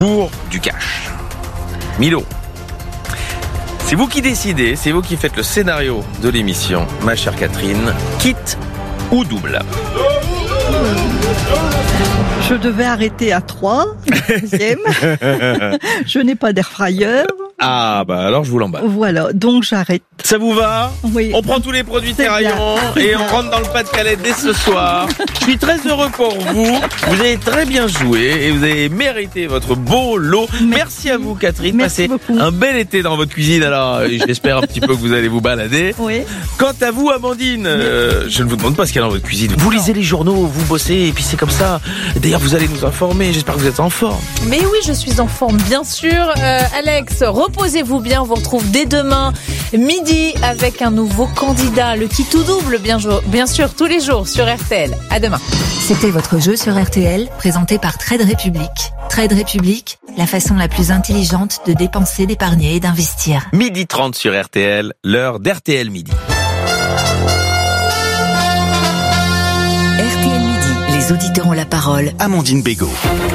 pour du cash. 1000 €. C'est vous qui décidez, c'est vous qui faites le scénario de l'émission, ma chère Catherine. Kit ou double? Je devais arrêter à 3, deuxième. Je n'ai pas d'air fryer. Ah, bah alors je vous l'emballe. Voilà, donc j'arrête. Ça vous va? Oui. On prend tous les produits C'est Terraillon bien. et on rentre dans le Pas-de-Calais dès ce soir. Je suis très heureux pour vous. Vous avez très bien joué et vous avez mérité votre beau lot. Merci à vous, Catherine. Merci Passez beaucoup. un bel été dans votre cuisine. Alors, j'espère un petit peu que vous allez vous balader. Oui. Quant à vous, Amandine, je ne vous demande pas ce qu'il y a dans votre cuisine. Vous lisez les journaux, vous bossez et puis c'est comme ça. D'ailleurs, vous allez nous informer. J'espère que vous êtes en forme. Mais oui, je suis en forme, bien sûr. Alex, reposez-vous bien. On vous retrouve dès demain midi avec un nouveau candidat. Le qui tout double, bien sûr, tous les jours sur RTL. À demain. C'était votre jeu sur RTL, présenté par Trade Republic. Trade Republic, la façon la plus intelligente de dépenser, d'épargner et d'investir. 12h30 sur RTL, l'heure d'RTL Midi. RTL Midi, les auditeurs ont la parole. Amandine Bégaud.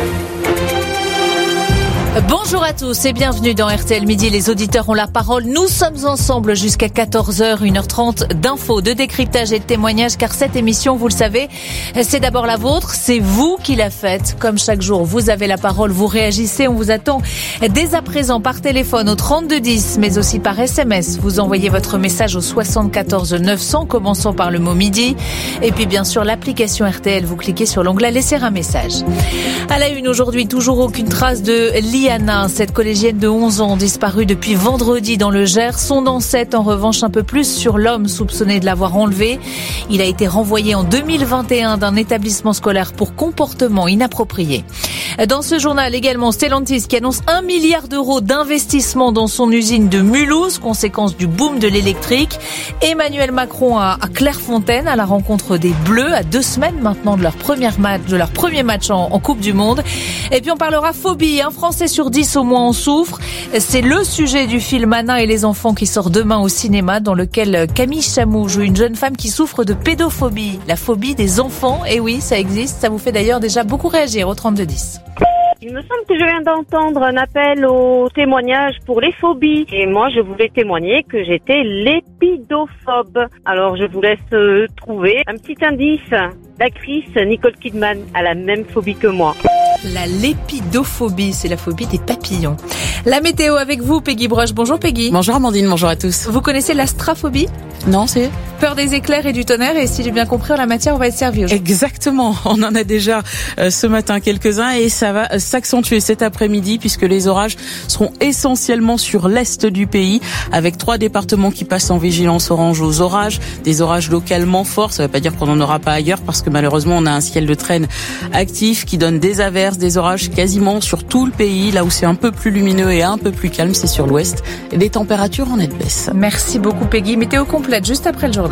Bonjour à tous et bienvenue dans RTL Midi. Les auditeurs ont la parole. Nous sommes ensemble jusqu'à 14h, 1h30 d'infos, de décryptage et de témoignages, car cette émission, vous le savez, c'est d'abord la vôtre. C'est vous qui la faites. Comme chaque jour, vous avez la parole, vous réagissez. On vous attend dès à présent par téléphone au 3210, mais aussi par SMS. Vous envoyez votre message au 74 900, commençant par le mot midi. Et puis bien sûr, l'application RTL, vous cliquez sur l'onglet laisser un message. À la une aujourd'hui, toujours aucune trace de Liana, cette collégienne de 11 ans disparue depuis vendredi dans le Gers. Son enquête en revanche un peu plus sur l'homme soupçonné de l'avoir enlevée. Il a été renvoyé en 2021 d'un établissement scolaire pour comportement inapproprié. Dans ce journal également, Stellantis qui annonce 1 milliard d'euros d'investissement dans son usine de Mulhouse, conséquence du boom de l'électrique. Emmanuel Macron à Clairefontaine à la rencontre des Bleus à 2 semaines maintenant de leur premier match en Coupe du Monde. Et puis on parlera phobie. Un Français sur 10 au moins en souffre. C'est le sujet du film Anna et les enfants qui sort demain au cinéma, dans lequel Camille Chamou joue une jeune femme qui souffre de pédophobie, la phobie des enfants. Et oui, ça existe. Ça vous fait d'ailleurs déjà beaucoup réagir au 3210. Il me semble que je viens d'entendre un appel au témoignage pour les phobies. Et moi, je voulais témoigner que j'étais lépidophobe. Alors, je vous laisse trouver un petit indice. L'actrice Nicole Kidman a la même phobie que moi. La lépidophobie, c'est la phobie des papillons. La météo avec vous, Peggy Broche. Bonjour Peggy. Bonjour Amandine, bonjour à tous. Vous connaissez l'astraphobie? Non, c'est... Peur des éclairs et du tonnerre, et si j'ai bien compris, en la matière, on va être servi aujourd'hui. Exactement, on en a déjà ce matin quelques-uns et ça va s'accentuer cet après-midi puisque les orages seront essentiellement sur l'est du pays, avec 3 départements qui passent en vigilance orange aux orages, des orages localement forts. Ça ne veut pas dire qu'on n'en aura pas ailleurs parce que malheureusement on a un ciel de traîne actif qui donne des averses, des orages quasiment sur tout le pays. Là où c'est un peu plus lumineux et un peu plus calme, c'est sur l'ouest. Et des températures en nette baisse. Merci beaucoup Peggy. Météo complète juste après le journal.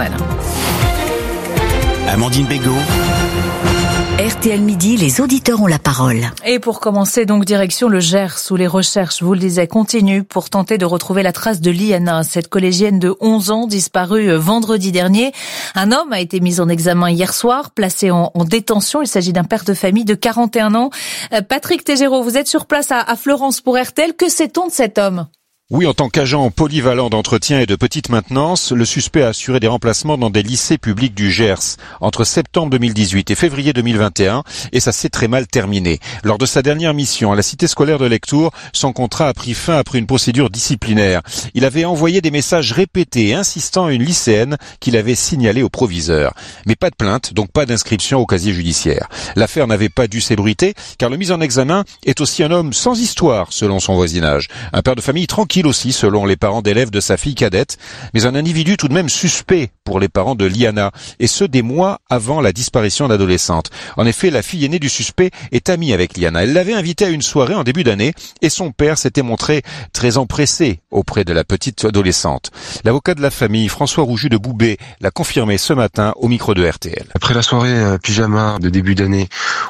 Amandine Bégaud. RTL Midi, les auditeurs ont la parole. Et pour commencer, donc, direction le Gers, où les recherches, vous le disiez, continuent pour tenter de retrouver la trace de Liana, cette collégienne de 11 ans disparue vendredi dernier. Un homme a été mis en examen hier soir, placé en détention. Il s'agit d'un père de famille de 41 ans. Patrick Tégéraud, vous êtes sur place à Fleurance pour RTL. Que sait-on de cet homme ? Oui, en tant qu'agent polyvalent d'entretien et de petite maintenance, le suspect a assuré des remplacements dans des lycées publics du Gers entre septembre 2018 et février 2021, et ça s'est très mal terminé. Lors de sa dernière mission à la cité scolaire de Lectoure, son contrat a pris fin après une procédure disciplinaire. Il avait envoyé des messages répétés insistant à une lycéenne qu'il avait signalée au proviseur. Mais pas de plainte, donc pas d'inscription au casier judiciaire. L'affaire n'avait pas dû s'ébruiter, car le mis en examen est aussi un homme sans histoire, selon son voisinage. Un père de famille tranquille aussi, selon les parents d'élèves de sa fille cadette, mais un individu tout de même suspect pour les parents de Liana, et ce des mois avant la disparition d'adolescente. En effet, la fille aînée du suspect est amie avec Liana. Elle l'avait invitée à une soirée en début d'année, et son père s'était montré très empressé auprès de la petite adolescente. L'avocat de la famille, François Rouju de Boubé, l'a confirmé ce matin au micro de RTL. Après la soirée pyjama de début d'année,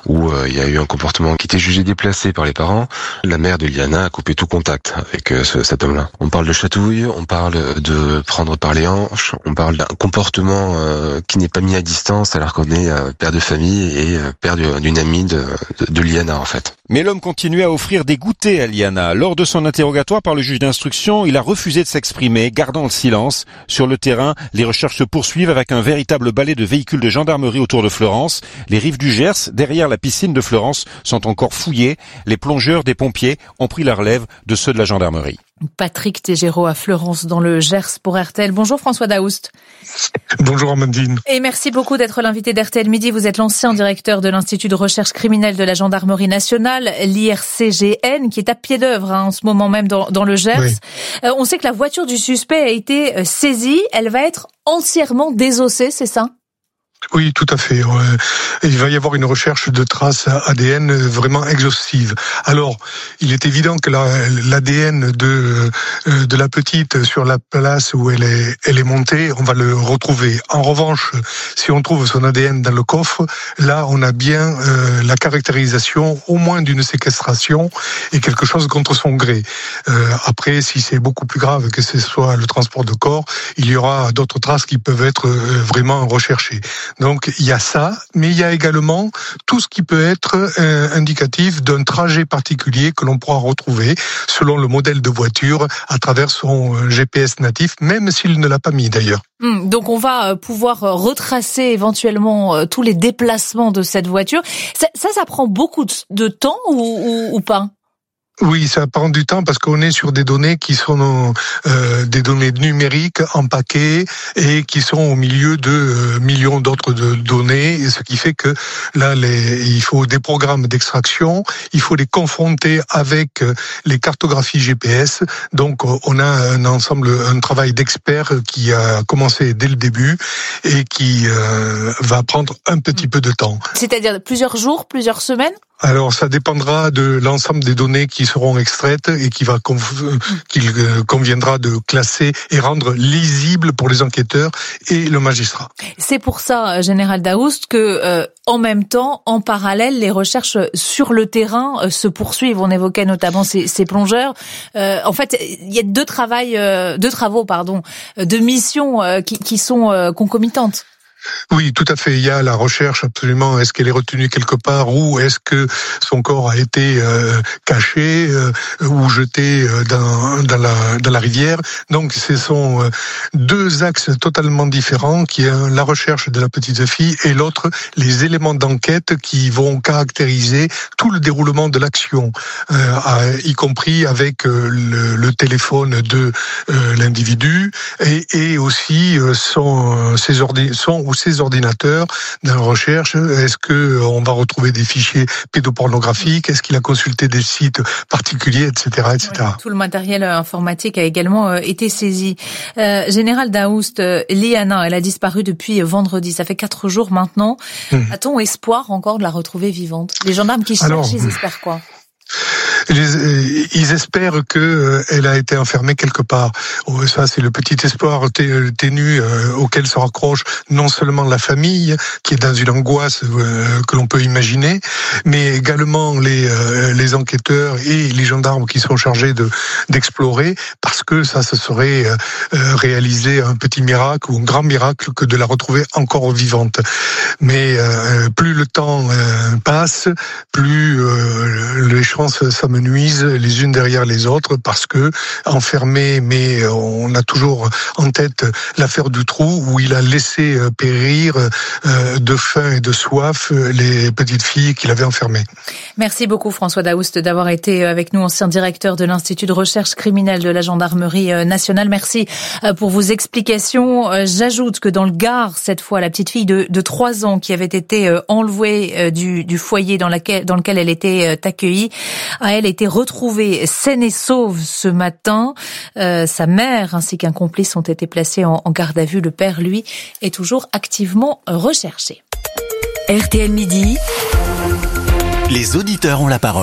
où il y a eu un comportement qui était jugé déplacé par les parents. La mère de Liana a coupé tout contact avec cet homme-là. On parle de chatouille, on parle de prendre par les hanches, on parle d'un comportement qui n'est pas mis à distance alors qu'on est père de famille et père d'une amie de Liana en fait. Mais l'homme continuait à offrir des goûters à Liana. Lors de son interrogatoire par le juge d'instruction, il a refusé de s'exprimer, gardant le silence. Sur le terrain, les recherches se poursuivent avec un véritable balai de véhicules de gendarmerie autour de Fleurance. Les rives du Gers, derrière la piscine de Fleurance, sont encore fouillées. Les plongeurs des pompiers ont pris la relève de ceux de la gendarmerie. Patrick Tégéraud à Fleurance dans le Gers pour RTL. Bonjour François Daoust. Bonjour Amandine. Et merci beaucoup d'être l'invité d'RTL Midi. Vous êtes l'ancien directeur de l'Institut de recherche criminelle de la Gendarmerie nationale, l'IRCGN, qui est à pied d'œuvre en ce moment même dans le Gers. Oui. On sait que la voiture du suspect a été saisie. Elle va être entièrement désossée, c'est ça ? Oui, tout à fait. Il va y avoir une recherche de traces ADN vraiment exhaustive. Alors, il est évident que l'ADN de la petite sur la place où elle est montée, on va le retrouver. En revanche, si on trouve son ADN dans le coffre, là, on a bien la caractérisation au moins d'une séquestration et quelque chose contre son gré. Après, si c'est beaucoup plus grave que ce soit le transport de corps, il y aura d'autres traces qui peuvent être vraiment recherchées. Donc il y a ça, mais il y a également tout ce qui peut être indicatif d'un trajet particulier que l'on pourra retrouver selon le modèle de voiture à travers son GPS natif, même s'il ne l'a pas mis d'ailleurs. Donc on va pouvoir retracer éventuellement tous les déplacements de cette voiture. Ça prend beaucoup de temps ou pas ? Oui, ça prend du temps parce qu'on est sur des données qui sont des données numériques en paquet et qui sont au milieu de millions d'autres données, et ce qui fait que là, il faut des programmes d'extraction, il faut les confronter avec les cartographies GPS. Donc, on a un travail d'experts qui a commencé dès le début et qui va prendre un petit peu de temps. C'est-à-dire plusieurs jours, plusieurs semaines ? Alors, ça dépendra de l'ensemble des données qui seront extraites et qu'il conviendra de classer et rendre lisible pour les enquêteurs et le magistrat. C'est pour ça, Général Daoust, que en même temps, en parallèle, les recherches sur le terrain se poursuivent. On évoquait notamment ces plongeurs. En fait, il y a deux travaux, de missions qui sont concomitantes. Oui, tout à fait. Il y a la recherche absolument. Est-ce qu'elle est retenue quelque part ou est-ce que son corps a été caché ou jeté dans la rivière? Donc, ce sont deux axes totalement différents, qui est la recherche de la petite fille et l'autre, les éléments d'enquête qui vont caractériser tout le déroulement de l'action, y compris avec le téléphone de l'individu et aussi ses ordinateurs dans la recherche. Est-ce que on va retrouver des fichiers pédopornographiques? Est-ce qu'il a consulté des sites particuliers, etc., etc. Oui, tout le matériel informatique a également été saisi. Général Daoust, Liana, elle a disparu depuis vendredi. Ça fait 4 jours maintenant. A-t-on espoir encore de la retrouver vivante? Les gendarmes qui cherchent, ils espèrent quoi? Ils espèrent qu'elle a été enfermée quelque part. Ça, c'est le petit espoir ténu auquel se raccroche non seulement la famille, qui est dans une angoisse que l'on peut imaginer, mais également les enquêteurs et les gendarmes qui sont chargés d'explorer, parce que ça se serait réalisé un petit miracle ou un grand miracle que de la retrouver encore vivante. Mais plus le temps passe, plus les chances s'amenuisent les unes derrière les autres, parce que enfermé, mais on a toujours en tête l'affaire du trou où il a laissé périr de faim et de soif les petites filles qu'il avait enfermées. Merci beaucoup François Daoust d'avoir été avec nous, ancien directeur de l'Institut de recherche criminelle de la Gendarmerie nationale. Merci pour vos explications. J'ajoute que dans le Gard, cette fois, la petite fille de 3 ans qui avait été enlevée du foyer dans lequel elle était accueillie, elle a été retrouvée saine et sauve ce matin. Sa mère ainsi qu'un complice ont été placés en garde à vue. Le père, lui, est toujours activement recherché. RTL Midi. Les auditeurs ont la parole.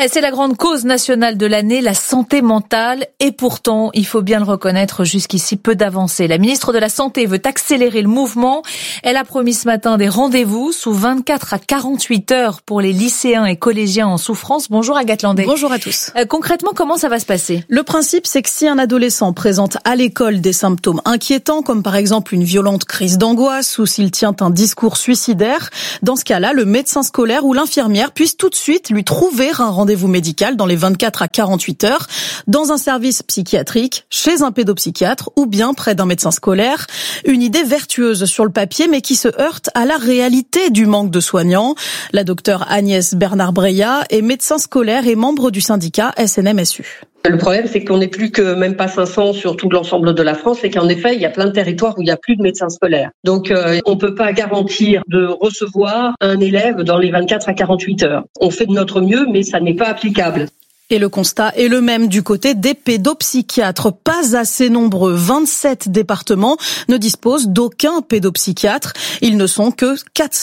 C'est la grande cause nationale de l'année, la santé mentale. Et pourtant, il faut bien le reconnaître, jusqu'ici, peu d'avancées. La ministre de la Santé veut accélérer le mouvement. Elle a promis ce matin des rendez-vous sous 24 à 48 heures pour les lycéens et collégiens en souffrance. Bonjour Agathe Landais. Bonjour à tous. Concrètement, comment ça va se passer ? Le principe, c'est que si un adolescent présente à l'école des symptômes inquiétants, comme par exemple une violente crise d'angoisse ou s'il tient un discours suicidaire, dans ce cas-là, le médecin scolaire ou l'infirmière puisse tout de suite lui trouver un rendez-vous médical dans les 24 à 48 heures, dans un service psychiatrique, chez un pédopsychiatre ou bien près d'un médecin scolaire. Une idée vertueuse sur le papier, mais qui se heurte à la réalité du manque de soignants. La docteure Agnès Bernard-Breillat est médecin scolaire et membre du syndicat SNMSU. Le problème, c'est qu'on n'est plus que même pas 500 sur tout l'ensemble de la France et qu'en effet, il y a plein de territoires où il n'y a plus de médecins scolaires. Donc, on peut pas garantir de recevoir un élève dans les 24 à 48 heures. On fait de notre mieux, mais ça n'est pas applicable. Et le constat est le même du côté des pédopsychiatres. Pas assez nombreux. 27 départements ne disposent d'aucun pédopsychiatre. Ils ne sont que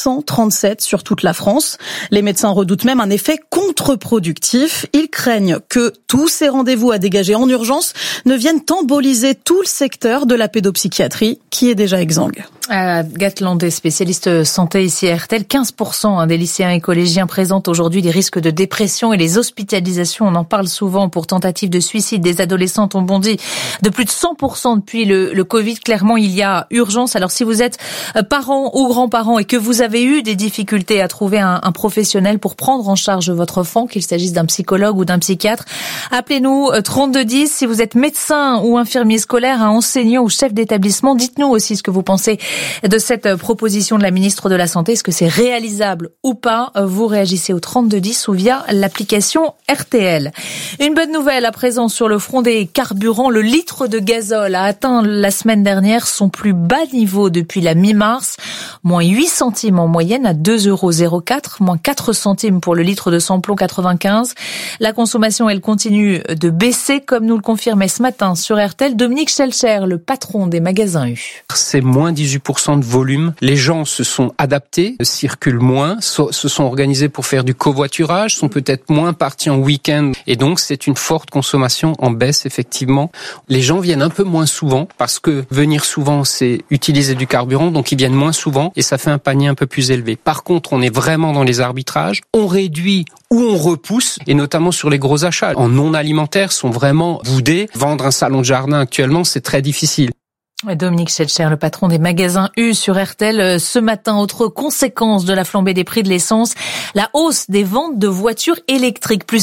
437 sur toute la France. Les médecins redoutent même un effet contre-productif. Ils craignent que tous ces rendez-vous à dégager en urgence ne viennent emboliser tout le secteur de la pédopsychiatrie qui est déjà exsangue. Agathe Landais, spécialiste santé ici à RTL, 15% des lycéens et collégiens présentent aujourd'hui des risques de dépression et les hospitalisations, on en parle souvent pour tentative de suicide des adolescentes ont bondi de plus de 100% depuis le Covid. Clairement, il y a urgence. Alors si vous êtes parents ou grands-parents et que vous avez eu des difficultés à trouver un professionnel pour prendre en charge votre enfant, qu'il s'agisse d'un psychologue ou d'un psychiatre, appelez-nous 3210. Si vous êtes médecin ou infirmier scolaire, un enseignant ou chef d'établissement, dites-nous aussi ce que vous pensez de cette proposition de la ministre de la Santé. Est-ce que c'est réalisable ou pas? Vous réagissez au 3210 ou via l'application RTL. Une bonne nouvelle à présent sur le front des carburants. Le litre de gazole a atteint la semaine dernière son plus bas niveau depuis la mi-mars. Moins 8 centimes en moyenne à 2,04 €, moins 4 centimes pour le litre de samplon 95. La consommation, elle continue de baisser, comme nous le confirmait ce matin sur RTL Dominique Schelcher, le patron des magasins U. C'est moins 18% de volume. Les gens se sont adaptés, circulent moins, se sont organisés pour faire du covoiturage, sont peut-être moins partis en week-end. Et donc, c'est une forte consommation en baisse, effectivement. Les gens viennent un peu moins souvent parce que venir souvent, c'est utiliser du carburant. Donc, ils viennent moins souvent et ça fait un panier un peu plus élevé. Par contre, on est vraiment dans les arbitrages. On réduit ou on repousse, et notamment sur les gros achats. En non alimentaire, sont vraiment boudés. Vendre un salon de jardin actuellement, c'est très difficile. Dominique Schelcher, le patron des magasins U sur RTL. Ce matin, autre conséquence de la flambée des prix de l'essence, la hausse des ventes de voitures électriques, plus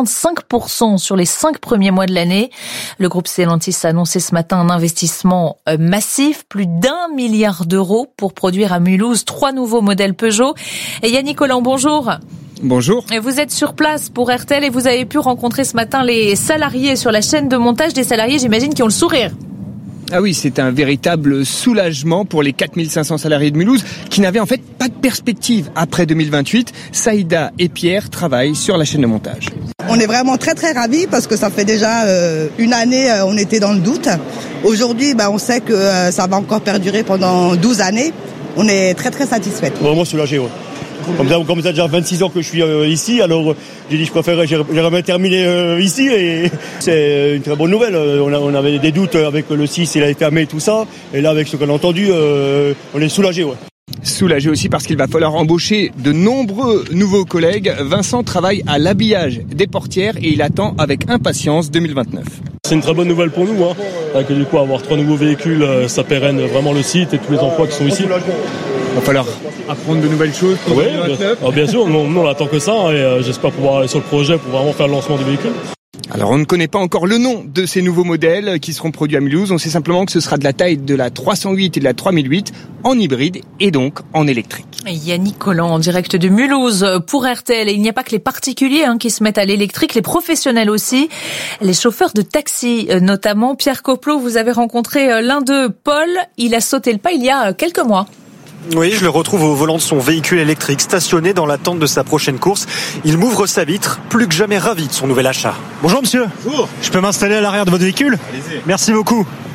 55% sur les 5 premiers mois de l'année. Le groupe Stellantis a annoncé ce matin un investissement massif, plus d'1 milliard d'euros pour produire à Mulhouse 3 nouveaux modèles Peugeot. Et Yannick Collant, bonjour. Bonjour. Vous êtes sur place pour RTL et vous avez pu rencontrer ce matin les salariés sur la chaîne de montage, des salariés, j'imagine, qui ont le sourire. Ah oui, c'est un véritable soulagement pour les 4500 salariés de Mulhouse qui n'avaient en fait pas de perspective après 2028. Saïda et Pierre travaillent sur la chaîne de montage. On est vraiment très très ravis parce que ça fait déjà une année, on était dans le doute. Aujourd'hui, on sait que ça va encore perdurer pendant 12 années. On est très très satisfaits. Vraiment soulagé, ouais. Comme ça déjà 26 ans que je suis ici, alors j'ai dit j'aimerais terminer ici et c'est une très bonne nouvelle. On avait des doutes avec le 6, il avait fermé et tout ça, et là avec ce qu'on a entendu, on est soulagé, ouais. Soulagé aussi parce qu'il va falloir embaucher de nombreux nouveaux collègues. Vincent travaille à l'habillage des portières et il attend avec impatience 2029. C'est une très bonne nouvelle pour nous, que du coup avoir 3 nouveaux véhicules, ça pérenne vraiment le site et tous les emplois qui sont ici. Il va falloir apprendre de nouvelles choses pour 2029. Bien sûr, nous on attend que ça et j'espère pouvoir aller sur le projet pour vraiment faire le lancement du véhicule. Alors on ne connaît pas encore le nom de ces nouveaux modèles qui seront produits à Mulhouse. On sait simplement que ce sera de la taille de la 308 et de la 3008 en hybride et donc en électrique. Yannick Collant en direct de Mulhouse pour RTL. Et il n'y a pas que les particuliers qui se mettent à l'électrique, les professionnels aussi, les chauffeurs de taxi notamment. Pierre Coplot, vous avez rencontré l'un d'eux, Paul. Il a sauté le pas il y a quelques mois. Oui, je le retrouve au volant de son véhicule électrique, stationné dans l'attente de sa prochaine course. Il m'ouvre sa vitre, plus que jamais ravi de son nouvel achat. Bonjour monsieur. Bonjour. Je peux m'installer à l'arrière de votre véhicule ? Allez-y. Merci beaucoup.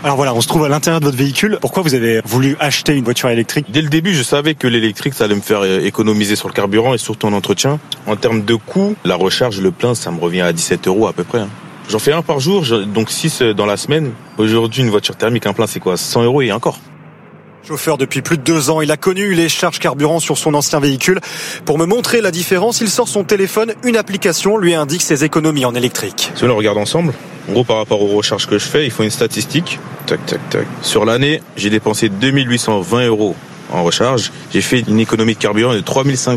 Alors voilà, on se trouve à l'intérieur de votre véhicule. Pourquoi vous avez voulu acheter une voiture électrique? Dès le début, je savais que l'électrique, ça allait me faire économiser sur le carburant et surtout en entretien. En termes de coût, la recharge, le plein, ça me revient à 17 € à peu près. J'en fais un par jour, donc 6 dans la semaine. Aujourd'hui, une voiture thermique, un plein, c'est quoi? 100 € et encore. Chauffeur depuis plus de 2 ans, il a connu les charges carburant sur son ancien véhicule. Pour me montrer la différence, il sort son téléphone, une application lui indique ses économies en électrique. Si on le regarde ensemble, en gros par rapport aux recharges que je fais, il faut une statistique. Tac, tac, tac. Sur l'année, j'ai dépensé 2820 € en recharge. J'ai fait une économie de carburant de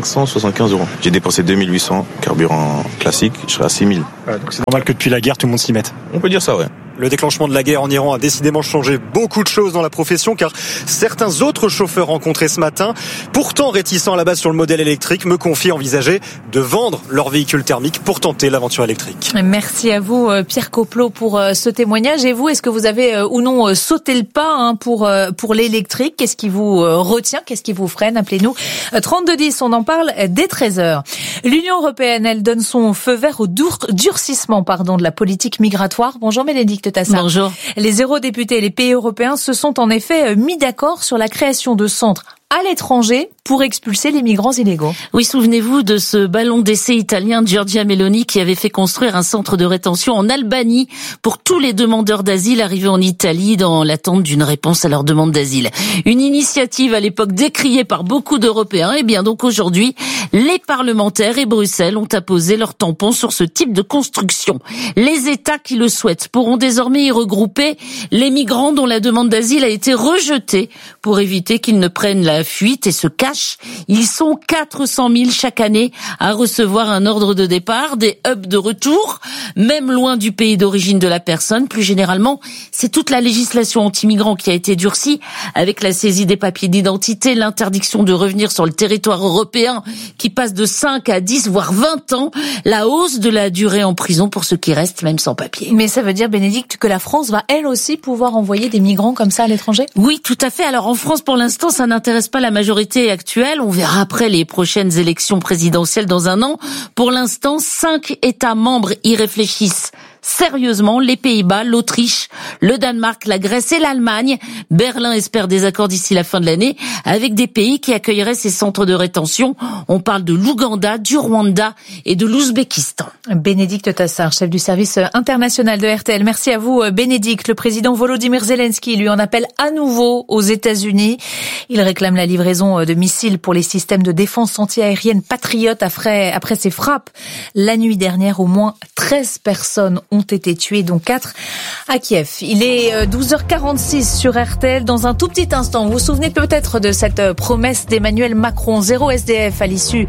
3575 €. J'ai dépensé 2800 carburant classique, je serai à 6000. Donc c'est normal que depuis la guerre, tout le monde s'y mette. On peut dire ça, ouais. Le déclenchement de la guerre en Iran a décidément changé beaucoup de choses dans la profession car certains autres chauffeurs rencontrés ce matin, pourtant réticents à la base sur le modèle électrique, me confient envisager de vendre leur véhicule thermique pour tenter l'aventure électrique. Merci à vous Pierre Coplot pour ce témoignage. Et vous, est-ce que vous avez ou non sauté le pas pour l'électrique? Qu'est-ce qui vous retient? Qu'est-ce qui vous freine? Appelez-nous 3210, on en parle dès 13h. L'Union européenne, elle donne son feu vert au durcissement de la politique migratoire. Bonjour Bénédicte Tassard. Bonjour. Les eurodéputés et les pays européens se sont en effet mis d'accord sur la création de centres à l'étranger pour expulser les migrants illégaux. Oui, souvenez-vous de ce ballon d'essai italien Giorgia Meloni qui avait fait construire un centre de rétention en Albanie pour tous les demandeurs d'asile arrivés en Italie dans l'attente d'une réponse à leur demande d'asile. Une initiative à l'époque décriée par beaucoup d'Européens. Et bien donc aujourd'hui, les parlementaires et Bruxelles ont apposé leur tampon sur ce type de construction. Les États qui le souhaitent pourront désormais y regrouper les migrants dont la demande d'asile a été rejetée pour éviter qu'ils ne prennent la fuite et se cachent. Ils sont 400 000 chaque année à recevoir un ordre de départ, des hubs de retour, même loin du pays d'origine de la personne. Plus généralement, c'est toute la législation anti-migrants qui a été durcie avec la saisie des papiers d'identité, l'interdiction de revenir sur le territoire européen qui passe de 5 à 10 voire 20 ans, la hausse de la durée en prison pour ceux qui restent même sans papier. Mais ça veut dire, Bénédicte, que la France va elle aussi pouvoir envoyer des migrants comme ça à l'étranger? Oui, tout à fait. Alors en France, pour l'instant, ça n'intéresse pas la majorité actuelle. On verra après les prochaines élections présidentielles dans un an. Pour l'instant, 5 États membres y réfléchissent sérieusement: les Pays-Bas, l'Autriche, le Danemark, la Grèce et l'Allemagne. Berlin espère des accords d'ici la fin de l'année avec des pays qui accueilleraient ces centres de rétention. On parle de l'Ouganda, du Rwanda et de l'Ouzbékistan. Bénédicte Tassard, chef du service international de RTL. Merci à vous, Bénédicte. Le président Volodymyr Zelensky lui en appelle à nouveau aux États-Unis. Il réclame la livraison de missiles pour les systèmes de défense antiaérienne patriotes après ces frappes. La nuit dernière, au moins 13 personnes ont été tués, dont 4 à Kiev. Il est 12h46 sur RTL. Dans un tout petit instant, vous vous souvenez peut-être de cette promesse d'Emmanuel Macron, 0 SDF à l'issue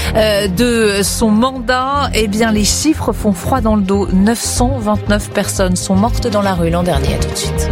de son mandat. Eh bien, les chiffres font froid dans le dos. 929 personnes sont mortes dans la rue l'an dernier. À tout de suite.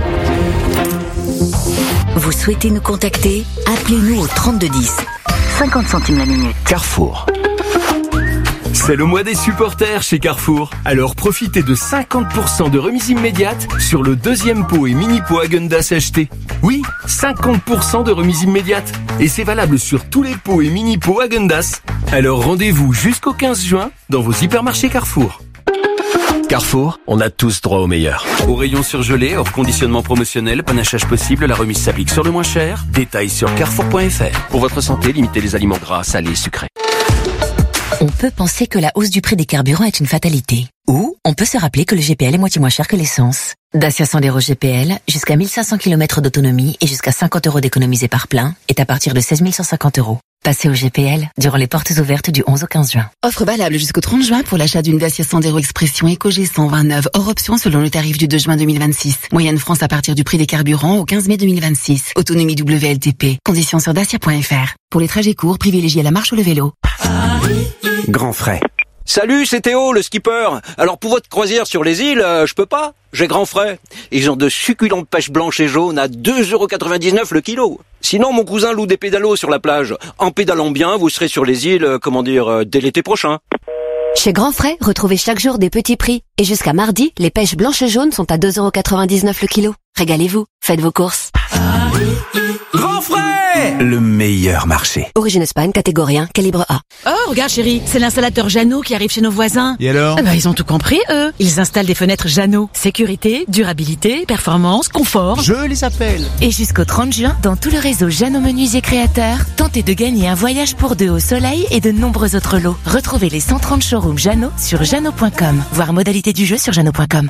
Vous souhaitez nous contacter? Appelez-nous au 3210. 50 centimes la minute. Carrefour. C'est le mois des supporters chez Carrefour. Alors profitez de 50% de remise immédiate sur le deuxième pot et mini pot Häagen-Dazs acheté. Oui, 50% de remise immédiate. Et c'est valable sur tous les pots et mini pots Häagen-Dazs. Alors rendez-vous jusqu'au 15 juin dans vos hypermarchés Carrefour. Carrefour, on a tous droit au meilleur. Au rayon surgelé, hors conditionnement promotionnel, panachage possible, la remise s'applique sur le moins cher. Détails sur carrefour.fr. Pour votre santé, limitez les aliments gras, salés, sucrés. On peut penser que la hausse du prix des carburants est une fatalité. Ou on peut se rappeler que le GPL est moitié moins cher que l'essence. Dacia Sandero GPL, jusqu'à 1500 km d'autonomie et jusqu'à 50 € d'économisés par plein, est à partir de 16 150 €. Passez au GPL durant les portes ouvertes du 11 au 15 juin. Offre valable jusqu'au 30 juin pour l'achat d'une Dacia Sandero Expression EcoG 129, hors option selon le tarif du 2 juin 2026. Moyenne France à partir du prix des carburants au 15 mai 2026. Autonomie WLTP. Conditions sur dacia.fr. Pour les trajets courts, privilégiez la marche ou le vélo. Grand frais. Salut, c'est Théo, le skipper. Alors pour votre croisière sur les îles, je peux pas. J'ai grand frais. Ils ont de succulentes pêches blanches et jaunes à 2,99 € le kilo. Sinon, mon cousin loue des pédalos sur la plage. En pédalant bien, vous serez sur les îles, dès l'été prochain. Chez Grand Frais, retrouvez chaque jour des petits prix. Et jusqu'à mardi, les pêches blanches et jaunes sont à 2,99 € le kilo. Régalez-vous, faites vos courses. Grand Frais, le meilleur marché. Origine Espagne, catégorie 1, calibre A. Oh, regarde chérie, c'est l'installateur Jeannot qui arrive chez nos voisins. Et alors? Ils ont tout compris, eux. Ils installent des fenêtres Jeannot. Sécurité, durabilité, performance, confort. Je les appelle. Et jusqu'au 30 juin, dans tout le réseau Jeannot Menuisier Créateur, tentez de gagner un voyage pour deux au soleil et de nombreux autres lots. Retrouvez les 130 showrooms Jeannot sur jeannot.com. Voir modalité du jeu sur jeannot.com.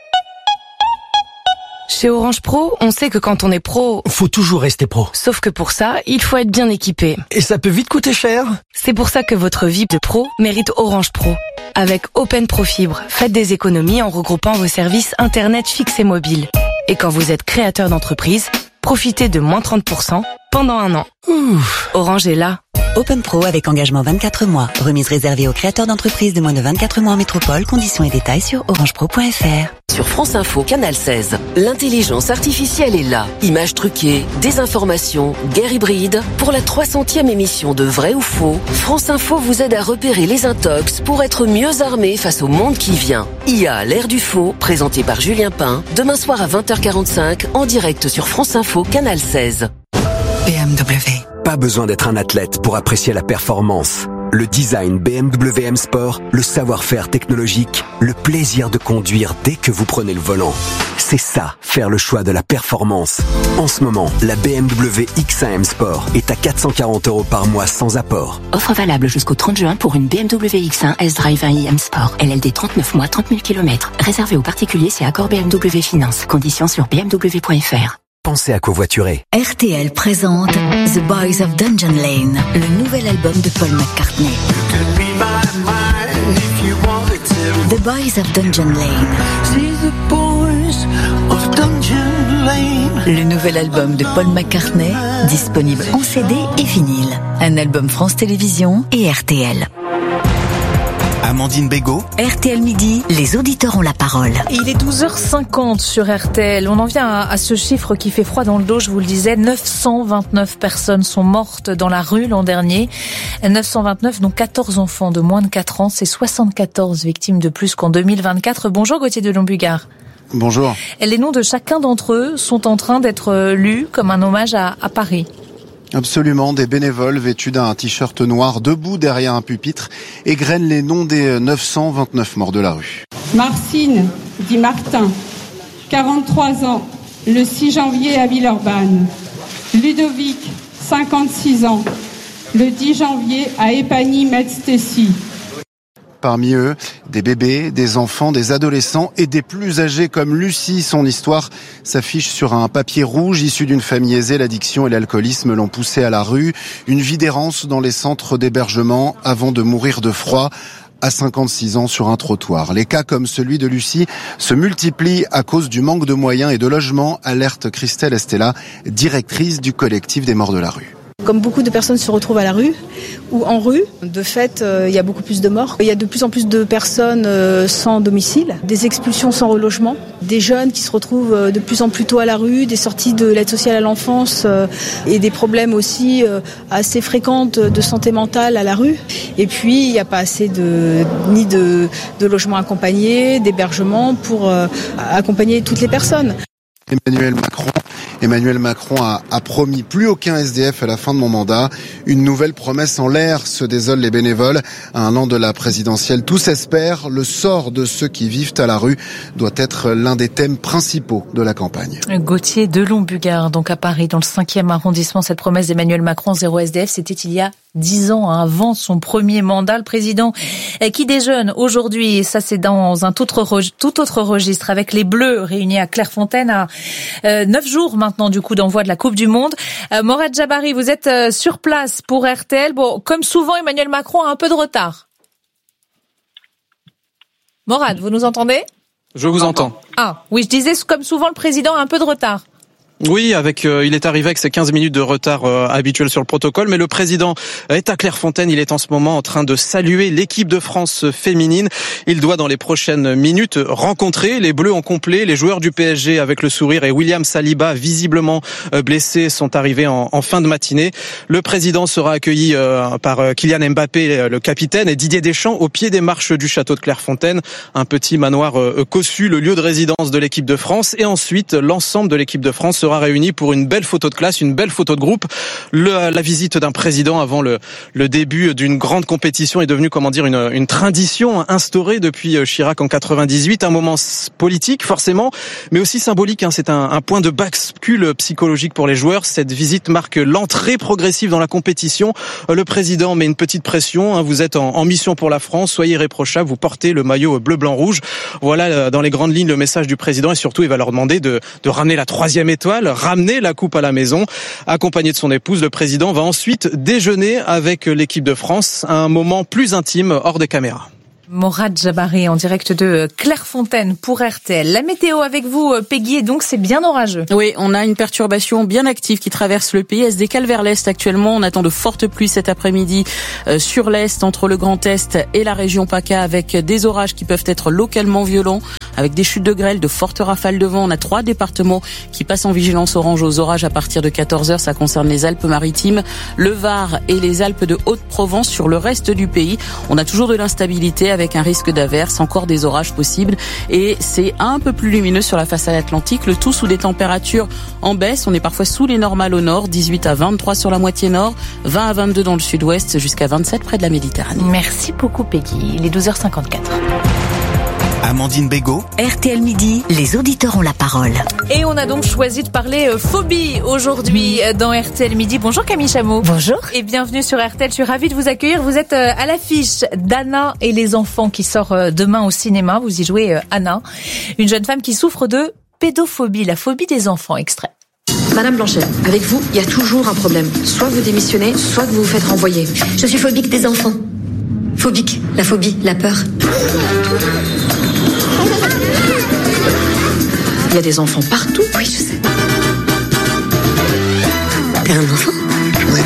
Chez Orange Pro, on sait que quand on est pro, faut toujours rester pro. Sauf que pour ça, il faut être bien équipé. Et ça peut vite coûter cher. C'est pour ça que votre vie de pro mérite Orange Pro. Avec Open Pro Fibre, faites des économies en regroupant vos services Internet fixe et mobile. Et quand vous êtes créateur d'entreprise, profitez de moins 30% pendant 1 an. Ouf. Orange est là. Open Pro avec engagement 24 mois. Remise réservée aux créateurs d'entreprises de moins de 24 mois en métropole. Conditions et détails sur orangepro.fr. Sur France Info, Canal 16, l'intelligence artificielle est là. Images truquées, désinformation, guerre hybride. Pour la 300e émission de Vrai ou Faux, France Info vous aide à repérer les intox pour être mieux armé face au monde qui vient. IA, l'ère du faux, présenté par Julien Pain, demain soir à 20h45, en direct sur France Info, Canal 16. BMW. Pas besoin d'être un athlète pour apprécier la performance. Le design BMW M Sport, le savoir-faire technologique, le plaisir de conduire dès que vous prenez le volant. C'est ça, faire le choix de la performance. En ce moment, la BMW X1 M Sport est à 440 € par mois sans apport. Offre valable jusqu'au 30 juin pour une BMW X1 S-Drive 1i M Sport. LLD 39 mois, 30 000 km. Réservé aux particuliers, c'est accord BMW Finance. Conditions sur bmw.fr. Pensez à covoiturer. RTL présente The Boys of Dungeon Lane, le nouvel album de Paul McCartney. The Boys of Dungeon Lane. Le nouvel album de Paul McCartney, disponible en CD et vinyle. Un album France Télévisions et RTL. Amandine Bégaud. RTL Midi, les auditeurs ont la parole. Il est 12h50 sur RTL. On en vient à ce chiffre qui fait froid dans le dos, je vous le disais. 929 personnes sont mortes dans la rue l'an dernier. 929, dont 14 enfants de moins de 4 ans. C'est 74 victimes de plus qu'en 2024. Bonjour Gauthier de Lombugard. Bonjour. Les noms de chacun d'entre eux sont en train d'être lus comme un hommage à Paris. Absolument, des bénévoles vêtus d'un t-shirt noir debout derrière un pupitre égrènent les noms des 929 morts de la rue. Marcine, dit Martin, 43 ans, le 6 janvier à Villeurbanne. Ludovic, 56 ans, le 10 janvier à Épagny-Metz-Tessy. Parmi eux, des bébés, des enfants, des adolescents et des plus âgés comme Lucie. Son histoire s'affiche sur un papier rouge issu d'une famille aisée. L'addiction et l'alcoolisme l'ont poussée à la rue. Une vie d'errance dans les centres d'hébergement avant de mourir de froid à 56 ans sur un trottoir. Les cas comme celui de Lucie se multiplient à cause du manque de moyens et de logements, alerte Christelle Estella, directrice du collectif des morts de la rue. Comme beaucoup de personnes se retrouvent à la rue ou en rue, de fait, il y a beaucoup plus de morts. Il y a de plus en plus de personnes sans domicile, des expulsions sans relogement, des jeunes qui se retrouvent de plus en plus tôt à la rue, des sorties de l'aide sociale à l'enfance et des problèmes aussi assez fréquents de santé mentale à la rue. Et puis, il n'y a pas assez de logements accompagnés, d'hébergements pour accompagner toutes les personnes. Emmanuel Macron a promis plus aucun SDF à la fin de mon mandat. Une nouvelle promesse en l'air, se désolent les bénévoles. À un an de la présidentielle, tous espèrent. Le sort de ceux qui vivent à la rue doit être l'un des thèmes principaux de la campagne. Gauthier de Lombugard, donc à Paris, dans le 5e arrondissement, cette promesse d'Emmanuel Macron, 0 SDF, c'était il y a 10 ans, avant son premier mandat. Le président qui déjeune aujourd'hui, et ça c'est dans un tout autre registre, avec les Bleus réunis à Clairefontaine à 9 jours maintenant du coup d'envoi de la Coupe du Monde. Morad Jabari, vous êtes sur place pour RTL. Bon, comme souvent, Emmanuel Macron a un peu de retard. Morad, vous nous entendez ? Je vous entends. Ah, oui, je disais, comme souvent, le président a un peu de retard. Oui, il est arrivé avec ses 15 minutes de retard habituel sur le protocole, mais le président est à Clairefontaine. Il est en ce moment en train de saluer l'équipe de France féminine. Il doit dans les prochaines minutes rencontrer les Bleus en complet. Les joueurs du PSG avec le sourire et William Saliba visiblement blessés sont arrivés en fin de matinée. Le président sera accueilli par Kylian Mbappé, le capitaine, et Didier Deschamps au pied des marches du château de Clairefontaine, un petit manoir cossu, le lieu de résidence de l'équipe de France. Et ensuite, l'ensemble de l'équipe de France sera réunie pour une belle photo de classe, une belle photo de groupe. La visite d'un président avant le début d'une grande compétition est devenue, une tradition instaurée depuis Chirac en 98. Un moment politique, forcément, mais aussi symbolique. C'est un point de bascule psychologique pour les joueurs. Cette visite marque l'entrée progressive dans la compétition. Le président met une petite pression. Vous êtes en mission pour la France. Soyez irréprochables. Vous portez le maillot bleu, blanc, rouge. Voilà, dans les grandes lignes, le message du président. Et surtout, il va leur demander de ramener la 3e étoile, ramener la coupe à la maison. Accompagné de son épouse, le président va ensuite déjeuner avec l'équipe de France. Un moment plus intime hors des caméras. Morad Jabari en direct de Clairefontaine pour RTL. La météo avec vous, Peggy, et donc c'est bien orageux. Oui, on a une perturbation bien active qui traverse le pays. Elle se décale vers l'est actuellement. On attend de fortes pluies cet après-midi sur l'est, entre le Grand Est et la région PACA, avec des orages qui peuvent être localement violents, avec des chutes de grêle, de fortes rafales de vent. On a 3 départements qui passent en vigilance orange aux orages à partir de 14h. Ça concerne les Alpes-Maritimes, le Var et les Alpes de Haute-Provence. Sur le reste du pays, on a toujours de l'instabilité avec un risque d'averse, encore des orages possibles, et c'est un peu plus lumineux sur la façade atlantique, le tout sous des températures en baisse. On est parfois sous les normales au nord, 18 à 23 sur la moitié nord, 20 à 22 dans le sud-ouest, jusqu'à 27 près de la Méditerranée. Merci beaucoup Peggy, il est 12h54. Amandine Bégaud. RTL Midi, les auditeurs ont la parole. Et on a donc choisi de parler phobie aujourd'hui dans RTL Midi. Bonjour Camille Chameau. Bonjour. Et bienvenue sur RTL. Je suis ravie de vous accueillir. Vous êtes à l'affiche d'Anna et les enfants qui sort demain au cinéma. Vous y jouez Anna, une jeune femme qui souffre de pédophobie, la phobie des enfants. Extrait. Madame Blanchet, avec vous, il y a toujours un problème. Soit vous démissionnez, soit vous vous faites renvoyer. Je suis phobique des enfants. Phobique, la phobie, la peur. Il y a des enfants partout. Oui, je sais. T'as un enfant ? J'en ai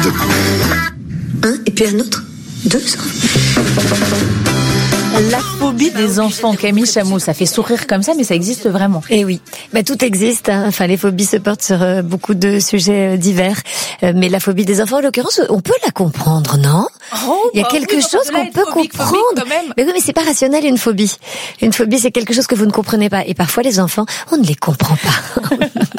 2. Un et puis un autre ? 2 enfants. La phobie des enfants, Camille Chameau, ça fait sourire comme ça, mais ça existe vraiment. Eh oui, tout existe. Enfin, les phobies se portent sur beaucoup de sujets divers, mais la phobie des enfants, en l'occurrence, on peut la comprendre, non ? Il y a quelque chose qu'on peut comprendre. Mais oui, mais c'est pas rationnel une phobie. Une phobie, c'est quelque chose que vous ne comprenez pas. Et parfois, les enfants, on ne les comprend pas.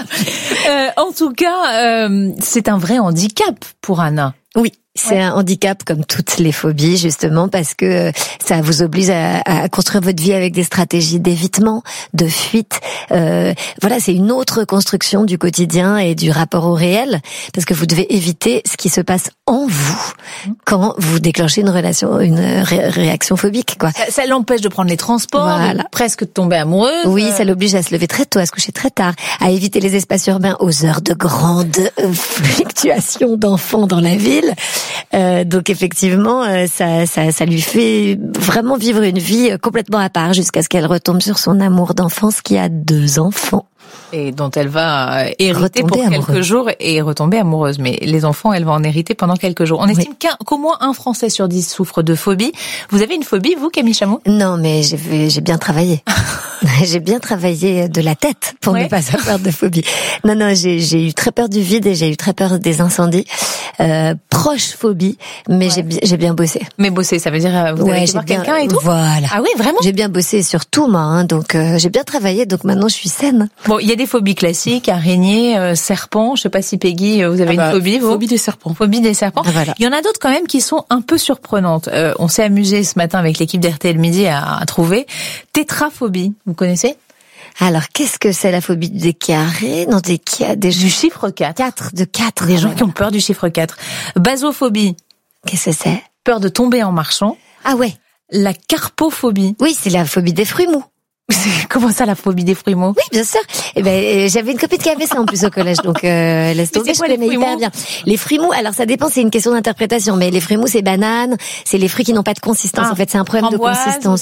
En tout cas, c'est un vrai handicap pour Anna. Oui. C'est un handicap comme toutes les phobies, justement, parce que ça vous oblige à construire votre vie avec des stratégies d'évitement, de fuite. Voilà, c'est une autre construction du quotidien et du rapport au réel, parce que vous devez éviter ce qui se passe en vous quand vous déclenchez une réaction phobique, quoi. Ça l'empêche de prendre les transports, voilà. Presque de tomber amoureuse. Oui, ça l'oblige à se lever très tôt, à se coucher très tard, à éviter les espaces urbains aux heures de grande fluctuation d'enfants dans la ville. Donc effectivement, ça lui fait vraiment vivre une vie complètement à part jusqu'à ce qu'elle retombe sur son amour d'enfance qui a 2 enfants. Et dont elle va hériter pour quelques jours et retomber amoureuse. Mais les enfants, elle va en hériter pendant quelques jours. On estime qu'au moins un Français sur 10 souffre de phobie. Vous avez une phobie, vous, Camille Chameau ? Non, mais j'ai bien travaillé. J'ai bien travaillé de la tête pour ne pas avoir de phobie. Non, j'ai eu très peur du vide et j'ai eu très peur des incendies. Proche phobie, mais j'ai bien bossé. Mais bossé, ça veut dire vous avez été voir quelqu'un et tout ? Voilà. Ah oui, vraiment ? J'ai bien bossé sur tout, moi. Donc j'ai bien travaillé, donc maintenant je suis saine. Bon, il y a des phobies classiques, araignées, serpents. Je sais pas si Peggy, vous avez une phobie, vous ? Phobie des serpents. Phobie des serpents. Ah, voilà. Il y en a d'autres quand même qui sont un peu surprenantes. On s'est amusé ce matin avec l'équipe d'RTL Midi à trouver tétraphobie. Vous connaissez ? Alors, qu'est-ce que c'est la phobie des carrés? Non, du chiffre 4. 4, de 4. Des gens qui ont peur du chiffre 4. Basophobie. Qu'est-ce que c'est? Peur de tomber en marchant. Ah ouais. La carpophobie. Oui, c'est la phobie des fruits mous. Comment ça, la phobie des fruits mous? Oui, bien sûr. J'avais une copine qui avait ça en plus au collège, donc laisse tomber, je connais hyper bien. Les fruits mous, alors ça dépend, c'est une question d'interprétation, mais les fruits mous, c'est banane, c'est les fruits qui n'ont pas de consistance. En fait, c'est un problème de consistance.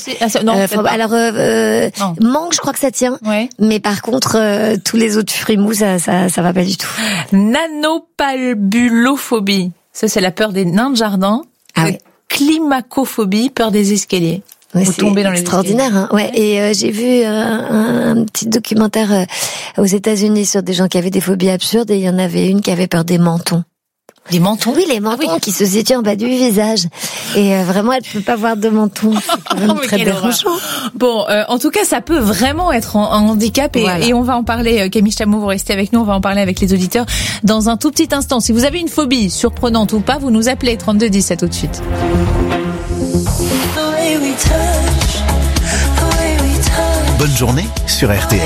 Mangue, je crois que ça tient. Ouais. Mais par contre, tous les autres fruits mous, ça va pas du tout. Nanopalbulophobie. Ça, c'est la peur des nains de jardin. Ah oui. Climacophobie, peur des escaliers. Ouais, c'est extraordinaire, hein. Ouais. Et j'ai vu un petit documentaire aux États-Unis sur des gens qui avaient des phobies absurdes, et il y en avait une qui avait peur des mentons. Des mentons? Oui, les mentons qui se situent en bas du visage. Et vraiment, elle peut pas voir de menton. C'est quand même très dérangeant. Bon, en tout cas, ça peut vraiment être un handicap et on va en parler. Camille Chameau, vous restez avec nous. On va en parler avec les auditeurs dans un tout petit instant. Si vous avez une phobie surprenante ou pas, vous nous appelez 3210 tout de suite. Bonne journée sur RTL.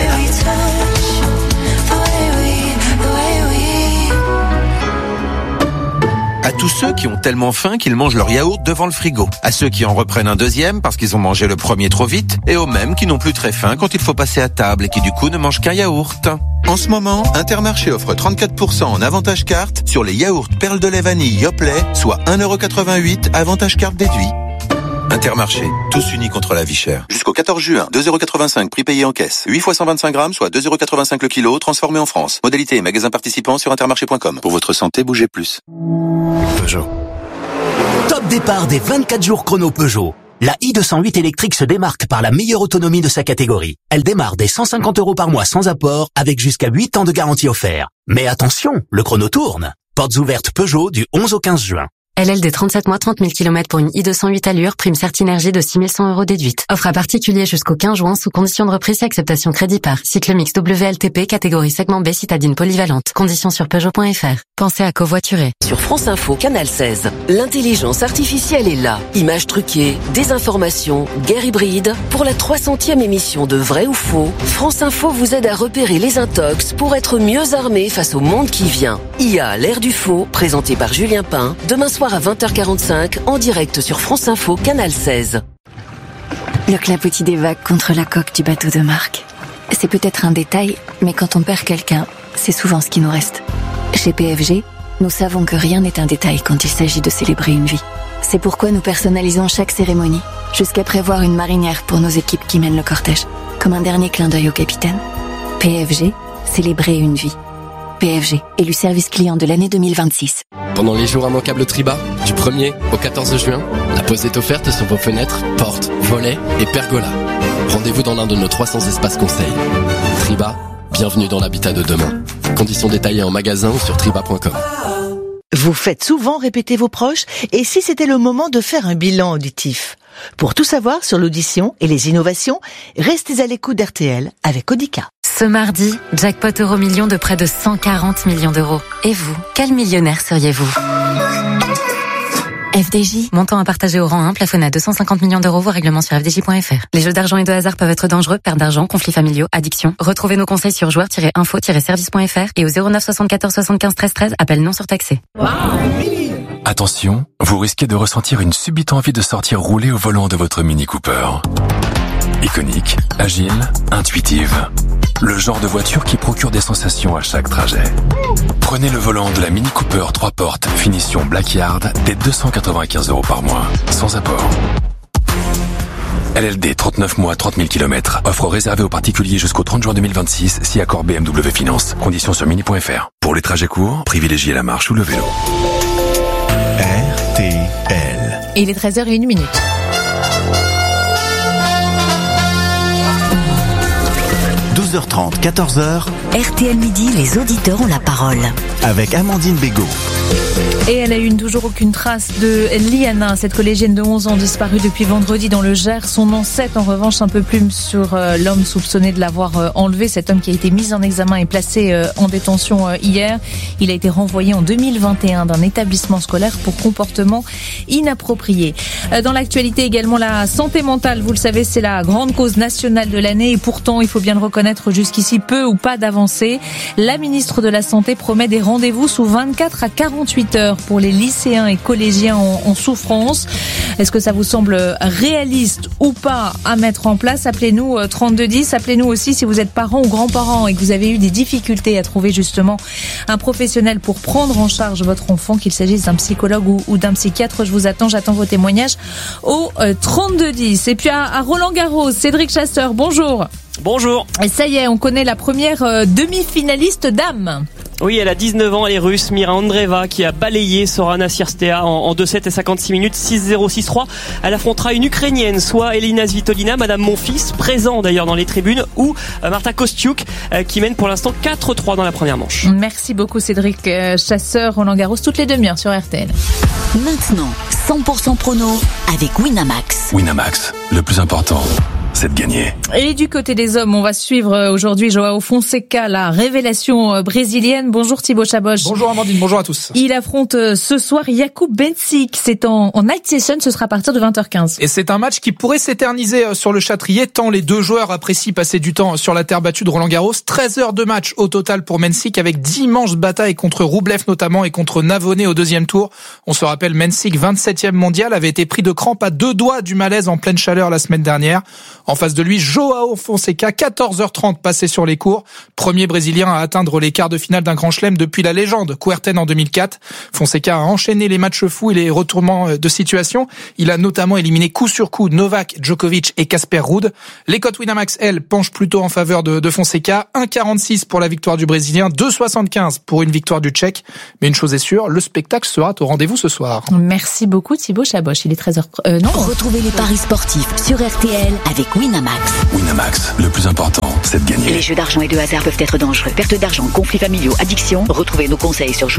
À tous ceux qui ont tellement faim qu'ils mangent leur yaourt devant le frigo. À ceux qui en reprennent un deuxième parce qu'ils ont mangé le premier trop vite. Et aux mêmes qui n'ont plus très faim quand il faut passer à table et qui du coup ne mangent qu'un yaourt. En ce moment, Intermarché offre 34% en avantage carte sur les yaourts perles de lait vanille Yoplait, soit 1,88€ avantage carte déduit. Intermarché, tous unis contre la vie chère. Jusqu'au 14 juin, 2,85€ prix payé en caisse. 8 fois 125 grammes, soit 2,85€ le kilo, transformé en France. Modalité et magasin participants sur intermarché.com. Pour votre santé, bougez plus. Peugeot. Top départ des 24 jours chrono Peugeot. La i208 électrique se démarque par la meilleure autonomie de sa catégorie. Elle démarre dès 150€ par mois sans apport, avec jusqu'à 8 ans de garantie offert. Mais attention, le chrono tourne. Portes ouvertes Peugeot du 11 au 15 juin. LLD 37 mois, 30 000 km pour une i208 allure, prime Certinergie de 6 100€ déduite. Offre à particulier jusqu'au 15 juin sous condition de reprise et acceptation crédit par. Cycle mix WLTP, catégorie segment B, citadine polyvalente. Conditions sur Peugeot.fr. Pensez à covoiturer. Sur France Info, Canal 16, l'intelligence artificielle est là. Images truquées, désinformation, guerre hybride. Pour la 300e émission de Vrai ou Faux, France Info vous aide à repérer les intox pour être mieux armé face au monde qui vient. IA, l'ère du faux, présenté par Julien Pain, demain soir à 20h45, en direct sur France Info, Canal 16. Le clapotis des vagues contre la coque du bateau de Marc. C'est peut-être un détail, mais quand on perd quelqu'un, c'est souvent ce qui nous reste. Chez PFG, nous savons que rien n'est un détail quand il s'agit de célébrer une vie. C'est pourquoi nous personnalisons chaque cérémonie, jusqu'à prévoir une marinière pour nos équipes qui mènent le cortège, comme un dernier clin d'œil au capitaine. PFG, célébrer une vie. PFG, élu service client de l'année 2026. Pendant les jours immanquables Triba, du 1er au 14 juin, la pause est offerte sur vos fenêtres, portes, volets et pergolas. Rendez-vous dans l'un de nos 300 espaces conseils. Triba, bienvenue dans l'habitat de demain. Conditions détaillées en magasin ou sur triba.com. Vous faites souvent répéter vos proches, et si c'était le moment de faire un bilan auditif? Pour tout savoir sur l'audition et les innovations, restez à l'écoute d'RTL avec Audica. Ce mardi, jackpot Euromillions de près de 140 millions d'euros. Et vous, quel millionnaire seriez-vous? FDJ. Montant à partager au rang 1, plafonné à 250 millions d'euros, voire règlement sur fdj.fr. Les jeux d'argent et de hasard peuvent être dangereux, perte d'argent, conflits familiaux, addiction. Retrouvez nos conseils sur joueurs-info-service.fr et au 09 74 75 13 13, appel non surtaxé. Attention, vous risquez de ressentir une subite envie de sortir rouler au volant de votre Mini Cooper. Iconique, agile, intuitive. Le genre de voiture qui procure des sensations à chaque trajet. Prenez le volant de la Mini Cooper 3 portes, finition Blackyard, dès 295€ par mois, sans apport. LLD 39 mois, 30 000 km. Offre réservée aux particuliers jusqu'au 30 juin 2026, si accord BMW Finance. Conditions sur mini.fr. Pour les trajets courts, privilégiez la marche ou le vélo. RTL. Et il est 13h01. 12h30, 14h. RTL Midi, les auditeurs ont la parole. Avec Amandine Bégaud. Et elle a eu toujours aucune trace de Liana, cette collégienne de 11 ans disparue depuis vendredi dans le Gers. Son ancêtre, en revanche, un peu plus sur l'homme soupçonné de l'avoir enlevé. Cet homme qui a été mis en examen et placé en détention hier. Il a été renvoyé en 2021 d'un établissement scolaire pour comportement inapproprié. Dans l'actualité également, la santé mentale, vous le savez, c'est la grande cause nationale de l'année. Et pourtant, il faut bien le reconnaître, jusqu'ici, peu ou pas d'avancées. La ministre de la Santé promet des rendez-vous sous 24 à 48 heures pour les lycéens et collégiens en souffrance. Est-ce que ça vous semble réaliste ou pas à mettre en place? Appelez-nous 3210. Appelez-nous aussi si vous êtes parents ou grands-parents et que vous avez eu des difficultés à trouver justement un professionnel pour prendre en charge votre enfant, qu'il s'agisse d'un psychologue ou d'un psychiatre. Je vous attends, j'attends vos témoignages au 3210. Et puis à Roland-Garros, Cédric Chasseur, bonjour. Bonjour. Et ça y est, on connaît la première demi-finaliste dame. Oui, elle a 19 ans, elle est russe, Mira Andreeva, qui a balayé Sorana Cirstea en 2-7 et 56 minutes, 6-0, 6-3. Elle affrontera une Ukrainienne, soit Elina Svitolina, Madame Monfils, présent d'ailleurs dans les tribunes, ou Marta Kostiuk, qui mène pour l'instant 4-3 dans la première manche. Merci beaucoup Cédric Chasseur, Roland Garros, toutes les demi-heures sur RTL. Maintenant, 100% prono avec Winamax. Winamax, le plus important, c'est de gagner. Et du côté des hommes, on va suivre aujourd'hui Joao Fonseca, la révélation brésilienne. Bonjour Thibaut Chaboch. Bonjour Amandine, bonjour à tous. Il affronte ce soir Jakub Benčić. C'est en night session, ce sera à partir de 20h15. Et c'est un match qui pourrait s'éterniser sur le Châtrier, tant les deux joueurs apprécient passer du temps sur la terre battue de Roland-Garros. 13 heures de match au total pour Benčić, avec d'immenses batailles contre Rublev notamment et contre Navone au deuxième tour. On se rappelle, Benčić, 27e mondial, avait été pris de crampes à 2 doigts du malaise en pleine chaleur la semaine dernière. En face de lui, Joao Fonseca, 14h30 passé sur les cours. Premier Brésilien à atteindre les quarts de finale d'un grand chelem depuis la légende Kuerten en 2004. Fonseca a enchaîné les matchs fous et les retournements de situation. Il a notamment éliminé coup sur coup Novak Djokovic et Casper Ruud. Les cotes Winamax, elles, penchent plutôt en faveur de Fonseca. 1,46 pour la victoire du Brésilien, 2,75 pour une victoire du Tchèque. Mais une chose est sûre, le spectacle sera au rendez-vous ce soir. Merci beaucoup Thibaut Chaboch. Il est 13h... Retrouvez les paris sportifs sur RTL avec Winamax. Winamax, le plus important, c'est de gagner. Les jeux d'argent et de hasard peuvent être dangereux. Perte d'argent, conflits familiaux, addiction. Retrouvez nos conseils sur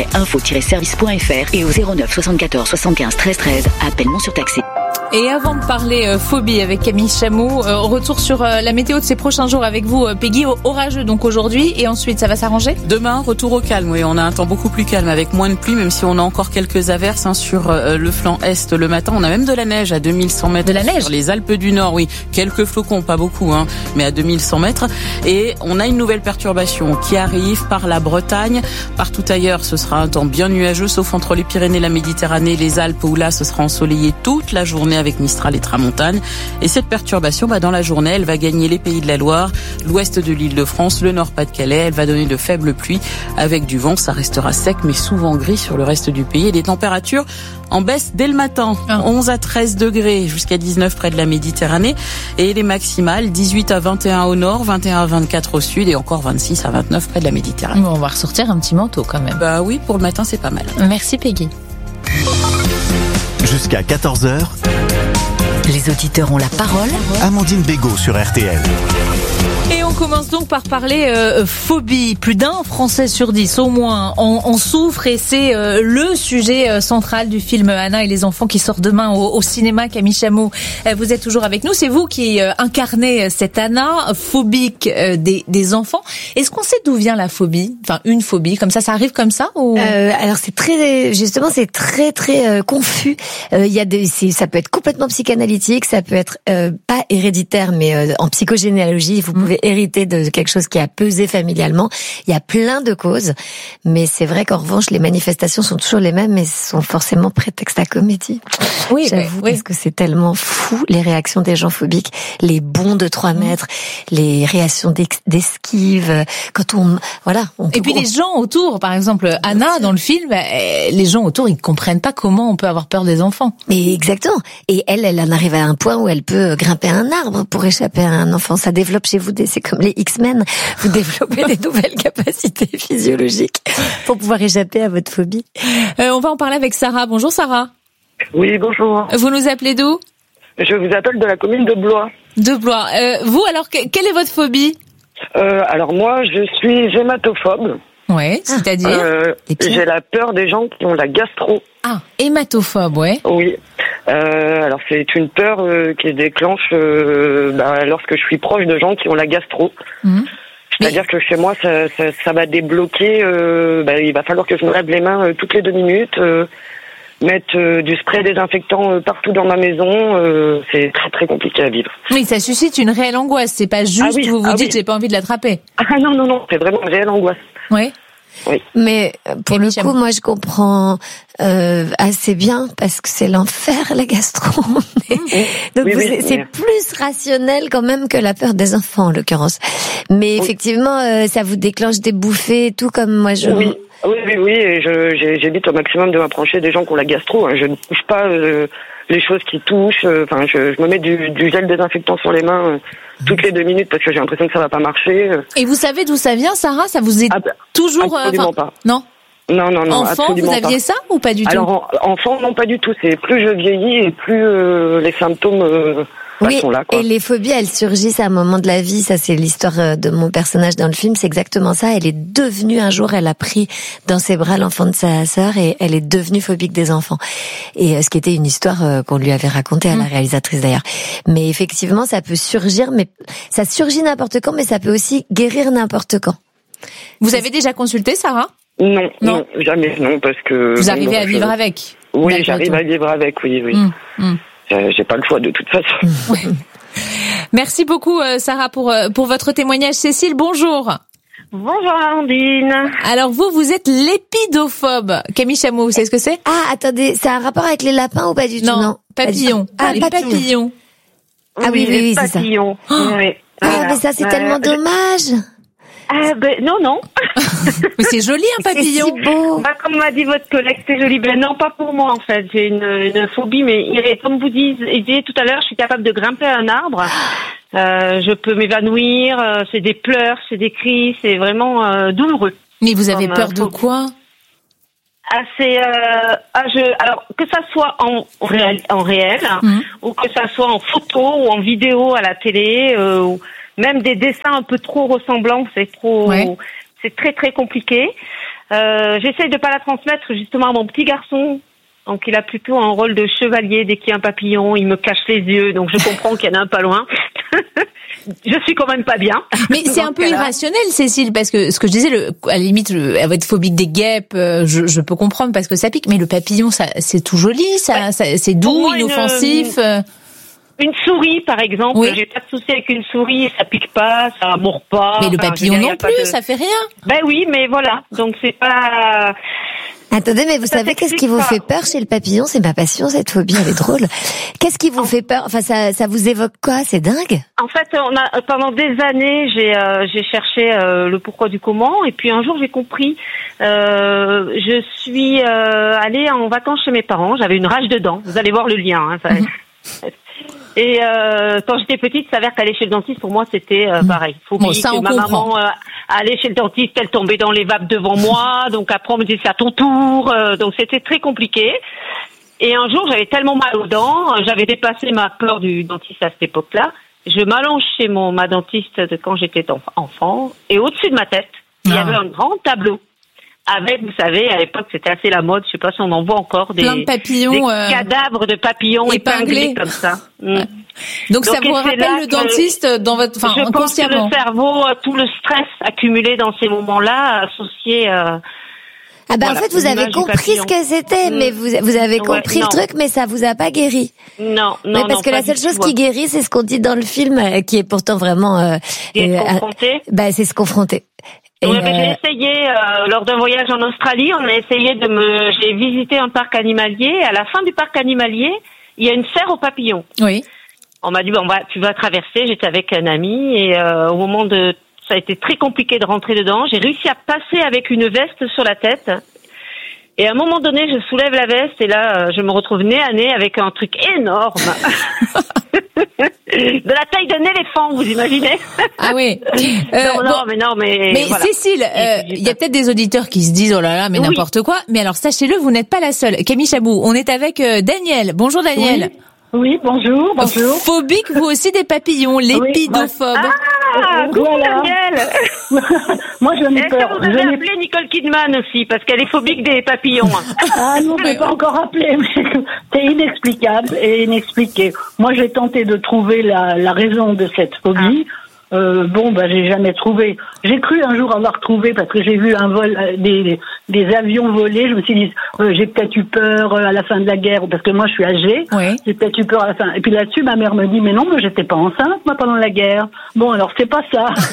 joueurs-info-service.fr et au 09 74 75 13 13. Appel non surtaxé. Et avant de parler phobie avec Camille Chamou, retour sur la météo de ces prochains jours avec vous, Peggy. Orageux donc aujourd'hui, et ensuite ça va s'arranger? Demain, retour au calme. Oui, on a un temps beaucoup plus calme avec moins de pluie, même si on a encore quelques averses sur le flanc est le matin. On a même de la neige à 2100 mètres. De la neige sur les Alpes du Nord, oui. Quelques flocons, pas beaucoup, mais à 2100 mètres. Et on a une nouvelle perturbation qui arrive par la Bretagne. Partout ailleurs, ce sera un temps bien nuageux, sauf entre les Pyrénées, la Méditerranée, les Alpes, où là, ce sera ensoleillé toute la journée avec Mistral et Tramontane. Et cette perturbation, dans la journée, elle va gagner les Pays de la Loire, l'ouest de l'Île-de-France, le Nord-Pas-de-Calais. Elle va donner de faibles pluies avec du vent. Ça restera sec, mais souvent gris sur le reste du pays. Et des températures en baisse dès le matin. 11 à 13 degrés jusqu'à 19 près de la Méditerranée. Et les maximales, 18 à 21 au nord, 21 à 24 au sud et encore 26 à 29 près de la Méditerranée. On va ressortir un petit manteau quand même. Oui, pour le matin, c'est pas mal. Merci Peggy. Jusqu'à 14h, les auditeurs ont la parole. Amandine Bégaud sur RTL. Et on commence donc par parler phobie. Plus d'un Français sur 10 au moins en souffre, et c'est le sujet central du film Anna et les enfants qui sort demain au cinéma. Camille Chamou, vous êtes toujours avec nous. C'est vous qui incarnez cette Anna phobique des enfants. Est-ce qu'on sait d'où vient la phobie? Enfin, une phobie comme ça arrive comme ça ou... Alors c'est très confus. Ça peut être complètement psychanalytique, ça peut être pas héréditaire, mais en psychogénéalogie, vous pouvez hériter de quelque chose qui a pesé familialement. Il y a plein de causes, mais c'est vrai qu'en revanche, les manifestations sont toujours les mêmes, mais sont forcément prétexte à comédie. Oui, j'avoue, parce que c'est tellement fou, les réactions des gens phobiques, les bonds de 3 mètres, les réactions d'esquive, quand Et puis les gens autour, par exemple, Anna, dans le film, les gens autour, ils comprennent pas comment on peut avoir peur des enfants. Mais exactement. Et elle en arrive à un point où elle peut grimper à un arbre pour échapper à un enfant. Ça développe chez vous c'est comme les X-Men. Vous développez des nouvelles capacités physiologiques pour pouvoir échapper à votre phobie. On va en parler avec Sarah. Bonjour Sarah. Oui, bonjour. Vous nous appelez d'où? Je vous appelle de la commune de Blois. De Blois. Vous, alors, quelle est votre phobie? Alors moi, je suis hématophobe. Ouais, c'est-à-dire j'ai la peur des gens qui ont la gastro. Ah, hématophobe, ouais. Oui. Alors c'est une peur qui se déclenche lorsque je suis proche de gens qui ont la gastro. C'est-à-dire que chez moi, ça va débloquer. Il va falloir que je me lave les mains toutes les 2 minutes, mettre du spray désinfectant partout dans ma maison. C'est très très compliqué à vivre. Oui, ça suscite une réelle angoisse. C'est pas juste vous vous dites j'ai pas envie de l'attraper. Ah non, c'est vraiment une réelle angoisse. Ouais. Oui. Mais pour le coup, moi je comprends assez bien parce que c'est l'enfer la gastro. Donc c'est plus rationnel quand même que la peur des enfants en l'occurrence. Mais effectivement, ça vous déclenche des bouffées, tout comme moi je. Oui, et j'évite au maximum de m'approcher des gens qui ont la gastro. Je ne touche pas les choses qui touchent. Enfin, je me mets du gel désinfectant sur les mains toutes les 2 minutes parce que j'ai l'impression que ça va pas marcher. Et vous savez d'où ça vient, Sarah? Ça vous est toujours absolument pas. Non. Non, enfant, vous aviez ça ou pas du tout? Alors, enfant, non, pas du tout. C'est plus je vieillis et plus les symptômes sont là, quoi. Et les phobies, elles surgissent à un moment de la vie. Ça, c'est l'histoire de mon personnage dans le film. C'est exactement ça. Elle est devenue, un jour, elle a pris dans ses bras l'enfant de sa sœur et elle est devenue phobique des enfants. Et ce qui était une histoire qu'on lui avait racontée à la réalisatrice d'ailleurs. Mais effectivement, ça peut surgir, mais ça surgit n'importe quand, mais ça peut aussi guérir n'importe quand. Vous avez déjà consulté, Sarah? Non, jamais, non, parce que... Vous arrivez à vivre avec? Oui, j'arrive à vivre avec, oui. J'ai pas le choix de toute façon. Merci beaucoup, Sarah, pour votre témoignage. Cécile, bonjour. Bonjour Amandine. Alors vous êtes lépidophobe. Camille Chamou, vous savez ce que c'est? Ah, attendez, ça a un rapport avec les lapins ou pas du tout? Non, papillons. Les papillons. Ah oui, c'est ça. Papillons. Oui. Mais ça, c'est tellement dommage. Non. Mais c'est joli un papillon. C'est si beau. Comme m'a dit votre collègue, c'est joli. Non, pas pour moi en fait. J'ai une phobie, mais comme vous disiez tout à l'heure, je suis capable de grimper à un arbre. Je peux m'évanouir. C'est des pleurs, c'est des cris, c'est vraiment douloureux. Mais vous avez peur de quoi? Alors que ça soit en réel, ou que ça soit en photo ou en vidéo à la télé. Même des dessins un peu trop ressemblants, c'est très très compliqué. J'essaye de pas la transmettre justement à mon petit garçon, donc il a plutôt un rôle de chevalier. Dès qu'il y a un papillon, il me cache les yeux, donc je comprends qu'il y en a un pas loin. Je suis quand même pas bien. Mais c'est un peu irrationnel, Cécile, parce que ce que je disais, à la limite, elle va être phobique des guêpes, je peux comprendre parce que ça pique, mais le papillon, ça, c'est tout joli, ça c'est doux, inoffensif. Une souris, par exemple, j'ai pas de souci avec une souris, ça pique pas, ça mord pas. Mais le papillon non plus, ça fait rien. Oui, mais voilà, donc c'est pas... Attendez, mais vous savez qu'est-ce qui vous fait peur chez le papillon? C'est ma passion, cette phobie, elle est drôle. Qu'est-ce qui vous fait peur? Enfin, ça vous évoque quoi? C'est dingue. En fait, pendant des années, j'ai cherché le pourquoi du comment, et puis un jour j'ai compris. Je suis allée en vacances chez mes parents. J'avais une rage de dents. Vous allez voir le lien. Et quand j'étais petite, ça s'avère qu'aller chez le dentiste, pour moi, c'était pareil. Ma maman allait chez le dentiste, elle tombait dans les vapes devant moi, donc après on me disait c'est à ton tour, donc c'était très compliqué. Et un jour, j'avais tellement mal aux dents, j'avais dépassé ma peur du dentiste à cette époque-là. Je m'allonge chez ma dentiste de quand j'étais enfant, et au-dessus de ma tête, il y avait un grand tableau. Avec, vous savez, à l'époque, c'était assez la mode. Je sais pas si on en voit encore plein de papillons, des cadavres de papillons épinglés comme ça. Ouais. Donc ça vous rappelle le dentiste dans votre, je pense que le cerveau, tout le stress accumulé dans ces moments-là, associé. En fait, vous avez compris ce que c'était, mais vous avez compris le truc, mais ça vous a pas guéri. Non, parce que la seule chose qui guérit, c'est ce qu'on dit dans le film, qui est pourtant vraiment. Confronté. C'est se confronter. J'ai essayé lors d'un voyage en Australie, j'ai visité un parc animalier. À la fin du parc animalier, il y a une serre aux papillons. Oui. On m'a dit tu vas traverser. J'étais avec un ami et au moment ça a été très compliqué de rentrer dedans. J'ai réussi à passer avec une veste sur la tête. Et à un moment donné, je soulève la veste et là, je me retrouve nez à nez avec un truc énorme. De la taille d'un éléphant, vous imaginez? Ah oui. Mais voilà. Cécile, il y a peut-être des auditeurs qui se disent, oh là là, mais n'importe quoi. Mais alors, sachez-le, vous n'êtes pas la seule. Camille Chamou, on est avec Daniel. Bonjour Daniel. Oui, bonjour. Phobique, vous aussi, des papillons, lépidophobe. Coucou Daniel. Moi, j'en ai peur. Est-ce que vous avez appelé Nicole Kidman aussi, parce qu'elle est phobique des papillons? Ah non, je l'ai pas encore appelé, mais c'est inexplicable et inexpliqué. Moi, j'ai tenté de trouver la raison de cette phobie. J'ai jamais trouvé. J'ai cru un jour avoir trouvé parce que j'ai vu un vol, des avions voler. Je me suis dit, j'ai peut-être eu peur à la fin de la guerre parce que moi je suis âgée. Oui. J'ai peut-être eu peur à la fin. Et puis là-dessus, ma mère me dit, mais non, moi j'étais pas enceinte moi pendant la guerre. Bon, alors c'est pas ça.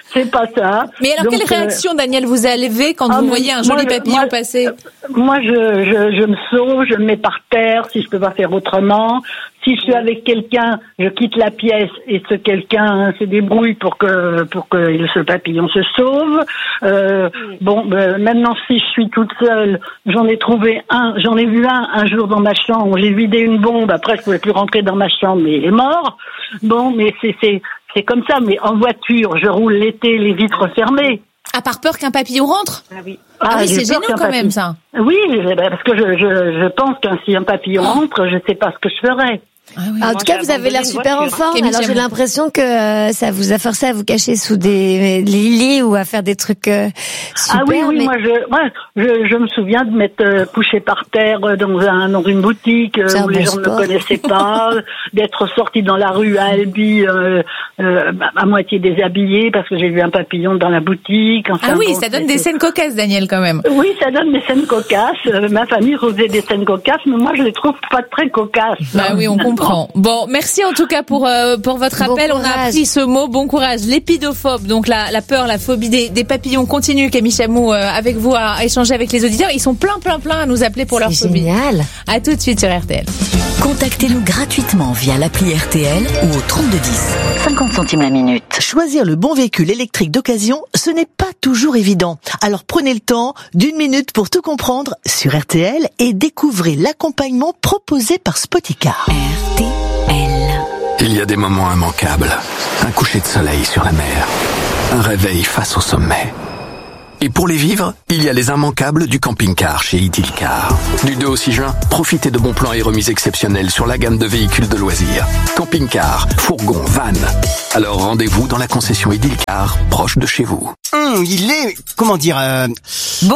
C'est pas ça. Mais alors, quelle réaction, Daniel, vous avez quand vous voyez un joli papillon passer? Moi, je me sauve, je me mets par terre, si je peux pas faire autrement. Si je suis avec quelqu'un, je quitte la pièce et ce quelqu'un se débrouille pour que ce papillon se sauve. Maintenant, si je suis toute seule, j'en ai vu un jour dans ma chambre. J'ai vidé une bombe. Après, je pouvais plus rentrer dans ma chambre, mais il est mort. Bon, mais c'est comme ça. Mais en voiture, je roule l'été, les vitres fermées. À part peur qu'un papillon rentre? Ah oui. Oui, c'est gênant quand même, ça. Oui, parce que je pense que si un papillon rentre, je sais pas ce que je ferais. Ah oui, en tout cas, vous avez l'air super en forme. Alors, j'ai l'impression que ça vous a forcé à vous cacher sous des lits ou à faire des trucs super. Ah oui, mais... moi, je me souviens de m'être couché par terre dans une boutique où les gens ne me connaissaient pas, d'être sorti dans la rue à Albi à moitié déshabillé parce que j'ai vu un papillon dans la boutique. Enfin, ça donne des scènes cocasses, Daniel, quand même. Oui, ça donne des scènes cocasses. Ma famille faisait des scènes cocasses, mais moi, je les trouve pas très cocasses. Bah oui, on comprend. Bon, merci en tout cas pour votre appel. On a appris ce mot. Bon courage. L'épidophobe, donc la peur, la phobie des papillons. Continue, Camille Chamou, avec vous à échanger avec les auditeurs. Ils sont plein à nous appeler pour leur phobie. Génial. À tout de suite sur RTL. Contactez-nous gratuitement via l'appli RTL ou au 3210. 50 centimes la minute. Choisir le bon véhicule électrique d'occasion, ce n'est pas toujours évident. Alors prenez le temps d'1 minute pour tout comprendre sur RTL et découvrez l'accompagnement proposé par Spoticar. Il y a des moments immanquables. Un coucher de soleil sur la mer. Un réveil face au sommet. Et pour les vivre, il y a les immanquables du camping-car chez Idilcar. Du 2 au 6 juin, profitez de bons plans et remises exceptionnelles sur la gamme de véhicules de loisirs. Camping-car, fourgon, van. Alors rendez-vous dans la concession Idilcar, proche de chez vous. Il est... comment dire... Bon ?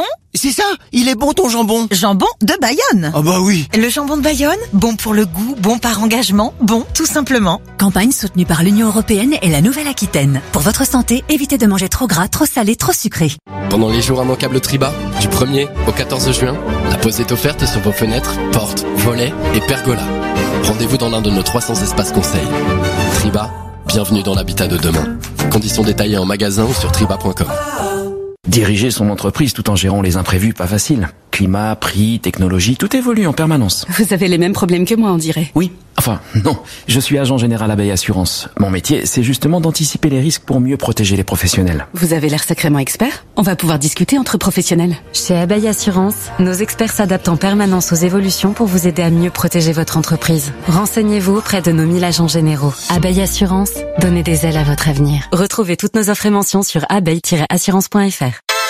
C'est ça, il est bon ton jambon. Jambon de Bayonne. Ah bah oui. Le jambon de Bayonne, bon pour le goût, bon par engagement, bon tout simplement. Campagne soutenue par l'Union Européenne et la Nouvelle-Aquitaine. Pour votre santé, évitez de manger trop gras, trop salé, trop sucré. Pendant les jours immanquables Triba, du 1er au 14 juin, la pause est offerte sur vos fenêtres, portes, volets et pergolas. Rendez-vous dans l'un de nos 300 espaces conseils. Triba, bienvenue dans l'habitat de demain. Conditions détaillées en magasin ou sur triba.com. Diriger son entreprise tout en gérant les imprévus, pas facile. Climat, prix, technologie, tout évolue en permanence. Vous avez les mêmes problèmes que moi, on dirait. Oui, enfin, non. Je suis agent général Abeille Assurance. Mon métier, c'est justement d'anticiper les risques pour mieux protéger les professionnels. Vous avez l'air sacrément expert. On va pouvoir discuter entre professionnels. Chez Abeille Assurance, nos experts s'adaptent en permanence aux évolutions pour vous aider à mieux protéger votre entreprise. Renseignez-vous auprès de nos 1000 agents généraux. Abeille Assurance, donnez des ailes à votre avenir. Retrouvez toutes nos offres et mentions sur abeille-assurance.fr.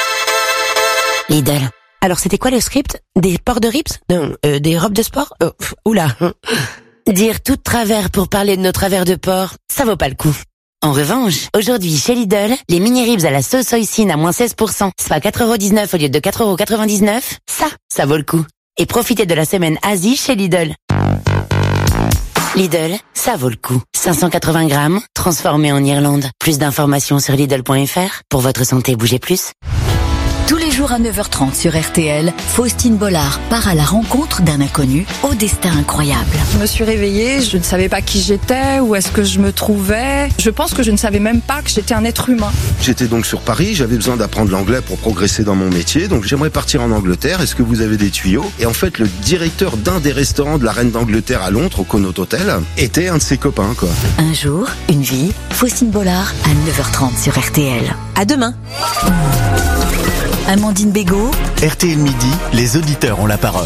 Lidl. Alors c'était quoi le script? Des ports de rips? Non, des robes de sport? Oula. Dire tout de travers pour parler de nos travers de porc, ça vaut pas le coup. En revanche, aujourd'hui chez Lidl, les mini ribs à la sauce hoisin à moins 16%, soit 4,19€ au lieu de 4,99€, ça vaut le coup. Et profitez de la semaine Asie chez Lidl. Lidl, ça vaut le coup. 580 grammes, transformé en Irlande. Plus d'informations sur Lidl.fr. Pour votre santé, bougez plus. Tous les jours à 9h30 sur RTL, Faustine Bollard part à la rencontre d'un inconnu au destin incroyable. Je me suis réveillée, je ne savais pas qui j'étais, où est-ce que je me trouvais. Je pense que je ne savais même pas que j'étais un être humain. J'étais donc sur Paris, j'avais besoin d'apprendre l'anglais pour progresser dans mon métier, donc j'aimerais partir en Angleterre. Est-ce que vous avez des tuyaux? Et en fait, le directeur d'un des restaurants de la Reine d'Angleterre à Londres, au Connaught Hotel, était un de ses copains, quoi. Un jour, une vie, Faustine Bollard à 9h30 sur RTL. À demain. Amandine Bégaud. RTL Midi, les auditeurs ont la parole.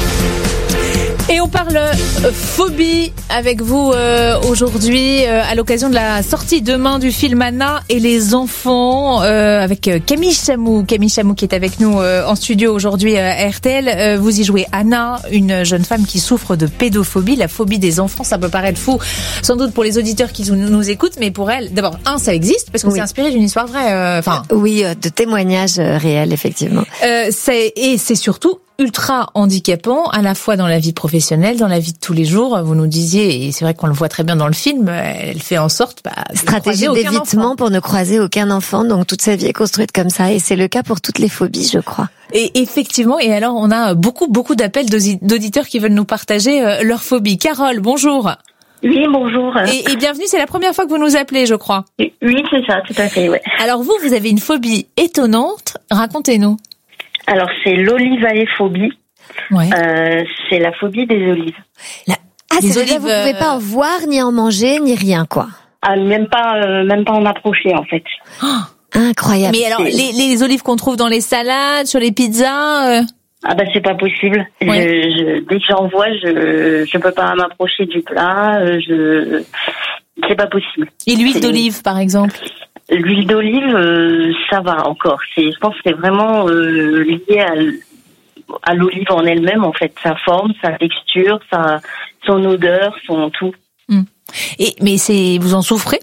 Et on parle phobie avec vous aujourd'hui à l'occasion de la sortie demain du film Anna et les enfants avec Camille Chamou. Camille Chamou qui est avec nous en studio aujourd'hui à RTL. Vous y jouez Anna, une jeune femme qui souffre de pédophobie, la phobie des enfants. Ça peut paraître fou sans doute pour les auditeurs qui nous écoutent, mais pour elle, d'abord, ça existe parce que c'est inspiré d'une histoire vraie. Oui, de témoignages réels, effectivement. C'est surtout ultra handicapant, à la fois dans la vie professionnelle, dans la vie de tous les jours. Vous nous disiez, et c'est vrai qu'on le voit très bien dans le film, elle fait en sorte stratégie d'évitement pour ne croiser aucun enfant. Donc toute sa vie est construite comme ça, et c'est le cas pour toutes les phobies, je crois. Et effectivement, et alors on a beaucoup d'appels d'auditeurs qui veulent nous partager leurs phobies. Carole, bonjour. Oui, bonjour. Et bienvenue, c'est la première fois que vous nous appelez, je crois. Oui, c'est ça, tout à fait, ouais. Alors vous avez une phobie étonnante, racontez-nous. Alors c'est l'olivaéphobie. Ouais. C'est la phobie des olives. C'est-à-dire vous pouvez pas en voir, ni en manger, ni rien, quoi. Ah, même pas en approcher, en fait. Oh, incroyable. Mais alors, les olives qu'on trouve dans les salades, sur les pizzas... Ah bah c'est pas possible. Ouais. Dès que j'en vois, je peux pas m'approcher du plat. C'est pas possible. Et l'huile d'olive, par exemple? L'huile d'olive, ça va encore. Je pense que c'est vraiment lié à l'olive en elle-même, en fait. Sa forme, sa texture, son odeur, son tout. Mais vous en souffrez?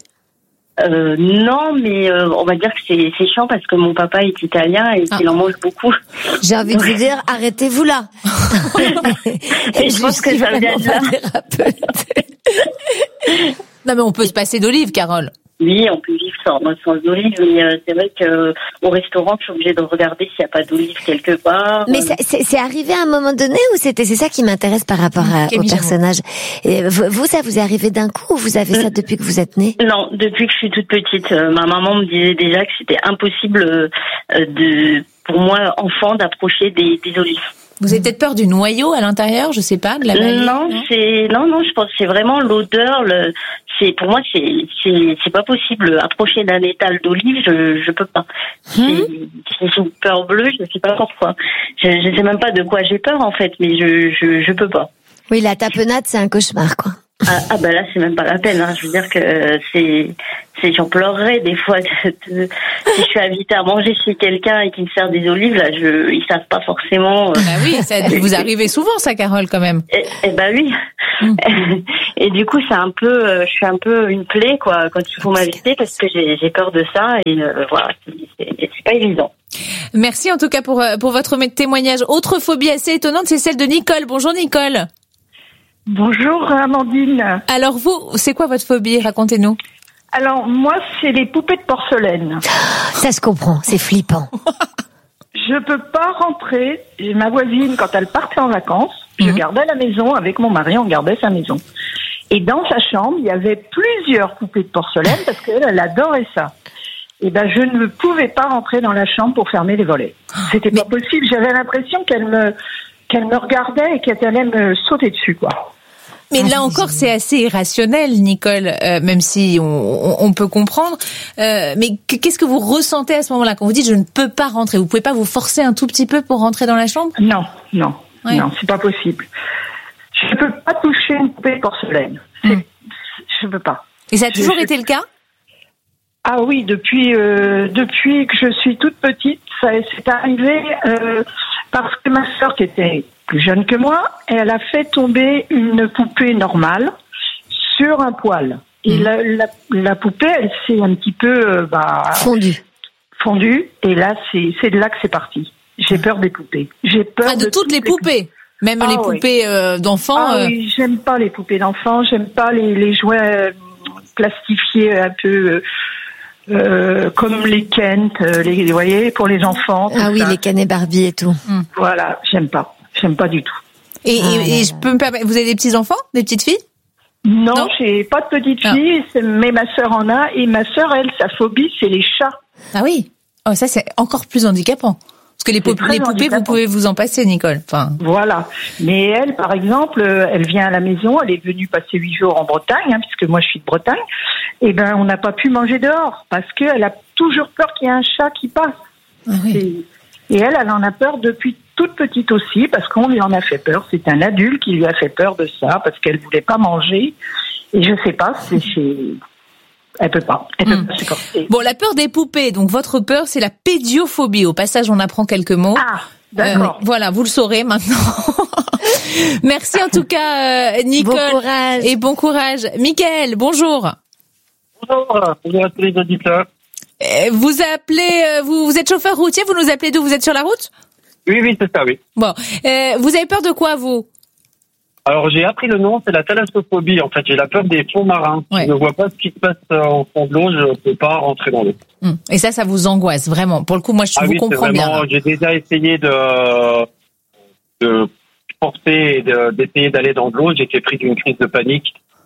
Non, mais on va dire que c'est chiant parce que mon papa est italien et qu'il en mange beaucoup. J'ai envie de vous dire, arrêtez-vous là. Et je pense que ça vient de là. Non, mais on peut se passer d'olive, Carole. Oui, on peut vivre sans d'olive, mais c'est vrai que au restaurant, je suis obligée de regarder s'il n'y a pas d'olive quelque part. Mais c'est arrivé à un moment donné ou c'est ça qui m'intéresse par rapport au personnage. Et vous, ça vous est arrivé d'un coup ou vous avez ça depuis que vous êtes née? Non, depuis que je suis toute petite. Ma maman me disait déjà que c'était impossible pour moi, enfant, d'approcher des olives. Vous avez peut-être peur du noyau à l'intérieur, je sais pas, de la vallée? Non, je pense que c'est vraiment l'odeur. Pour moi, c'est pas possible. Approcher d'un étal d'olive, je peux pas. C'est une peur bleue, je sais pas pourquoi. Je sais même pas de quoi j'ai peur en fait, mais je peux pas. Oui, la tapenade, c'est un cauchemar, quoi. Ah bah là, c'est même pas la peine. Hein. Je veux dire que j'en pleurerais des fois. Si je suis invitée à manger chez quelqu'un et qu'il me sert des olives, là, ils savent pas forcément. Bah oui, ça vous arrivez souvent, ça, Carole, quand même. Eh bah oui. Et du coup, je suis un peu une plaie, quoi, quand il faut m'inviter parce que j'ai peur de ça et voilà, c'est pas évident. Merci en tout cas pour votre témoignage. Autre phobie assez étonnante, c'est celle de Nicole. Bonjour Nicole. Bonjour Amandine. Alors vous, c'est quoi votre phobie? Racontez-nous. Alors moi, c'est les poupées de porcelaine. Ça se comprend, c'est flippant. Je peux pas rentrer. Ma voisine, quand elle partait en vacances, je gardais la maison avec mon mari, on gardait sa maison. Et dans sa chambre, il y avait plusieurs poupées de porcelaine parce qu'elle adorait ça. Et ben, je ne pouvais pas rentrer dans la chambre pour fermer les volets. C'était pas possible. J'avais l'impression qu'elle me regardait et qu'elle allait me sauter dessus, quoi. Mais là encore, c'est assez irrationnel, Nicole, même si on peut comprendre. Mais qu'est-ce que vous ressentez à ce moment-là quand vous dites je ne peux pas rentrer? Vous pouvez pas vous forcer un tout petit peu pour rentrer dans la chambre? Non, c'est pas possible. Je peux pas toucher une poupée de porcelaine. Je peux pas. Et ça a toujours été le cas? Ah oui, depuis que je suis toute petite, c'est arrivé parce que ma sœur, qui était plus jeune que moi, elle a fait tomber une poupée normale sur un poêle. Et la poupée, elle s'est un petit peu fondue. Et là, c'est de là que c'est parti. J'ai peur des poupées. J'ai peur de toutes les poupées. Même les poupées d'enfants. Ah oui, j'aime pas les poupées d'enfants. J'aime pas les jouets plastifiés un peu. Comme les Kent, vous voyez, pour les enfants. Ah oui, les Ken et Barbie et tout. Voilà, j'aime pas du tout. Et je peux me permettre, vous avez des petits enfants, des petites filles? Non, j'ai pas de petites filles, mais ma sœur en a, et ma sœur, elle, sa phobie, c'est les chats. Ah oui. Oh, ça c'est encore plus handicapant. Parce que les poupées, vous pouvez vous en passer, Nicole. Enfin. Voilà. Mais elle, par exemple, elle vient à la maison, elle est venue passer 8 jours en Bretagne, puisque moi je suis de Bretagne. Et ben, on n'a pas pu manger dehors parce qu'elle a toujours peur qu'il y ait un chat qui passe. Ah oui. Et elle en a peur depuis toute petite aussi parce qu'on lui en a fait peur. C'est un adulte qui lui a fait peur de ça parce qu'elle voulait pas manger. Et je sais pas, elle peut pas supporter. Bon, la peur des poupées. Donc votre peur, c'est la pédiophobie. Au passage, on apprend quelques mots. Ah, d'accord. Voilà, vous le saurez maintenant. Merci en tout cas, Nicole. Bon courage. Et bon courage. Mickaël, bonjour. Bonjour à tous les auditeurs. Vous appelez, vous êtes chauffeur routier, vous nous appelez d'où? Vous êtes sur la route? Oui, c'est ça, oui. Bon, vous avez peur de quoi, vous? Alors, j'ai appris le nom, c'est la thalassophobie. En fait, j'ai la peur des fonds marins. Ouais. Je ne vois pas ce qui se passe au fond de l'eau, je ne peux pas rentrer dans l'eau. Et ça vous angoisse, vraiment. Pour le coup, moi, je vous comprends bien. J'ai déjà essayé de forcer et d'essayer d'aller dans de l'eau. J'ai été pris d'une crise de panique.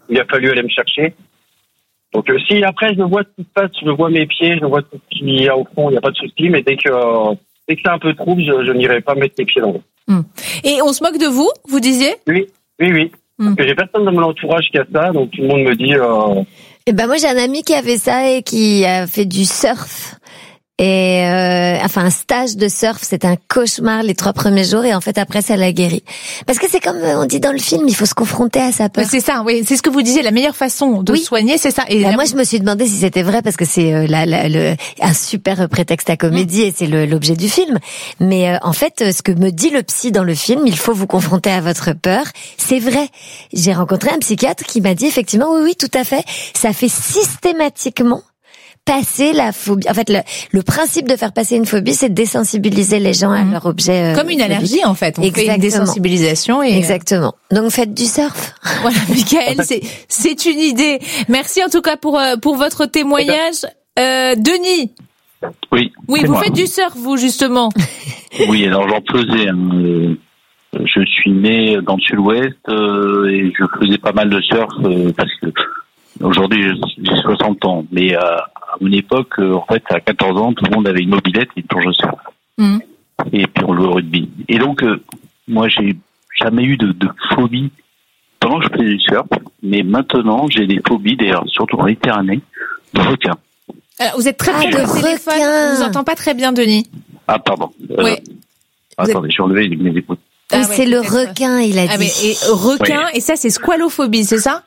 il a fallu aller me chercher. Donc si après je vois ce qui se passe, je vois mes pieds, je vois tout ce qu'il y a au fond, il n'y a pas de souci, mais dès que c'est un peu trouble, je n'irai pas mettre mes pieds dans l'eau. Et on se moque de vous disiez? Oui. Parce que j'ai personne dans mon entourage qui a ça, donc tout le monde me dit... Eh ben moi j'ai un ami qui avait ça et qui a fait du surf. Et enfin un stage de surf, c'était un cauchemar les 3 premiers jours et en fait après ça l'a guéri. Parce que c'est comme on dit dans le film, il faut se confronter à sa peur. C'est ça, oui, c'est ce que vous disiez, la meilleure façon de soigner, c'est ça. Et moi je me suis demandé si c'était vrai parce que c'est un super prétexte à comédie et c'est l'objet du film. Mais en fait, ce que me dit le psy dans le film, il faut vous confronter à votre peur. C'est vrai. J'ai rencontré un psychiatre qui m'a dit effectivement oui, tout à fait. Ça fait systématiquement passer la phobie. En fait, le principe de faire passer une phobie, c'est de désensibiliser les gens à leur objet. Comme une allergie, en fait. On fait une désensibilisation et... Exactement. Donc, faites du surf. Voilà, Michael, c'est une idée. Merci en tout cas pour votre témoignage. Denis. Oui. Oui, vous faites du surf, vous, justement. Oui, alors j'en faisais. Je suis né dans le sud-ouest et je faisais pas mal de surf parce que aujourd'hui j'ai 60 ans. Mais à mon époque, en fait, à 14 ans, tout le monde avait une mobilette et une planche de surf. Et puis on jouait au rugby. Et donc, moi, j'ai jamais eu de phobie pendant que je faisais du surf. Mais maintenant, j'ai des phobies, d'ailleurs, surtout en Méditerranée, de requins. Alors, vous êtes très près de votre téléphone. On vous entend pas très bien, Denis. Ah, pardon. Oui. Attendez, j'ai enlevé mes écoutes. C'est le requin, il a dit. Et requin, et ça, c'est squalophobie, c'est ça?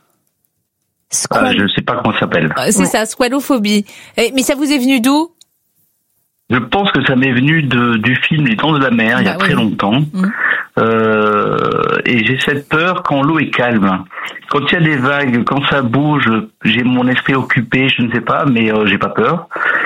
Je sais pas comment ça s'appelle. C'est ça, squalophobie. Mais ça vous est venu d'où? Je pense que ça m'est venu du film Les Dents de la Mer, il y a très longtemps. Et j'ai cette peur quand l'eau est calme. Quand il y a des vagues, quand ça bouge, j'ai mon esprit occupé, je ne sais pas, mais j'ai pas peur.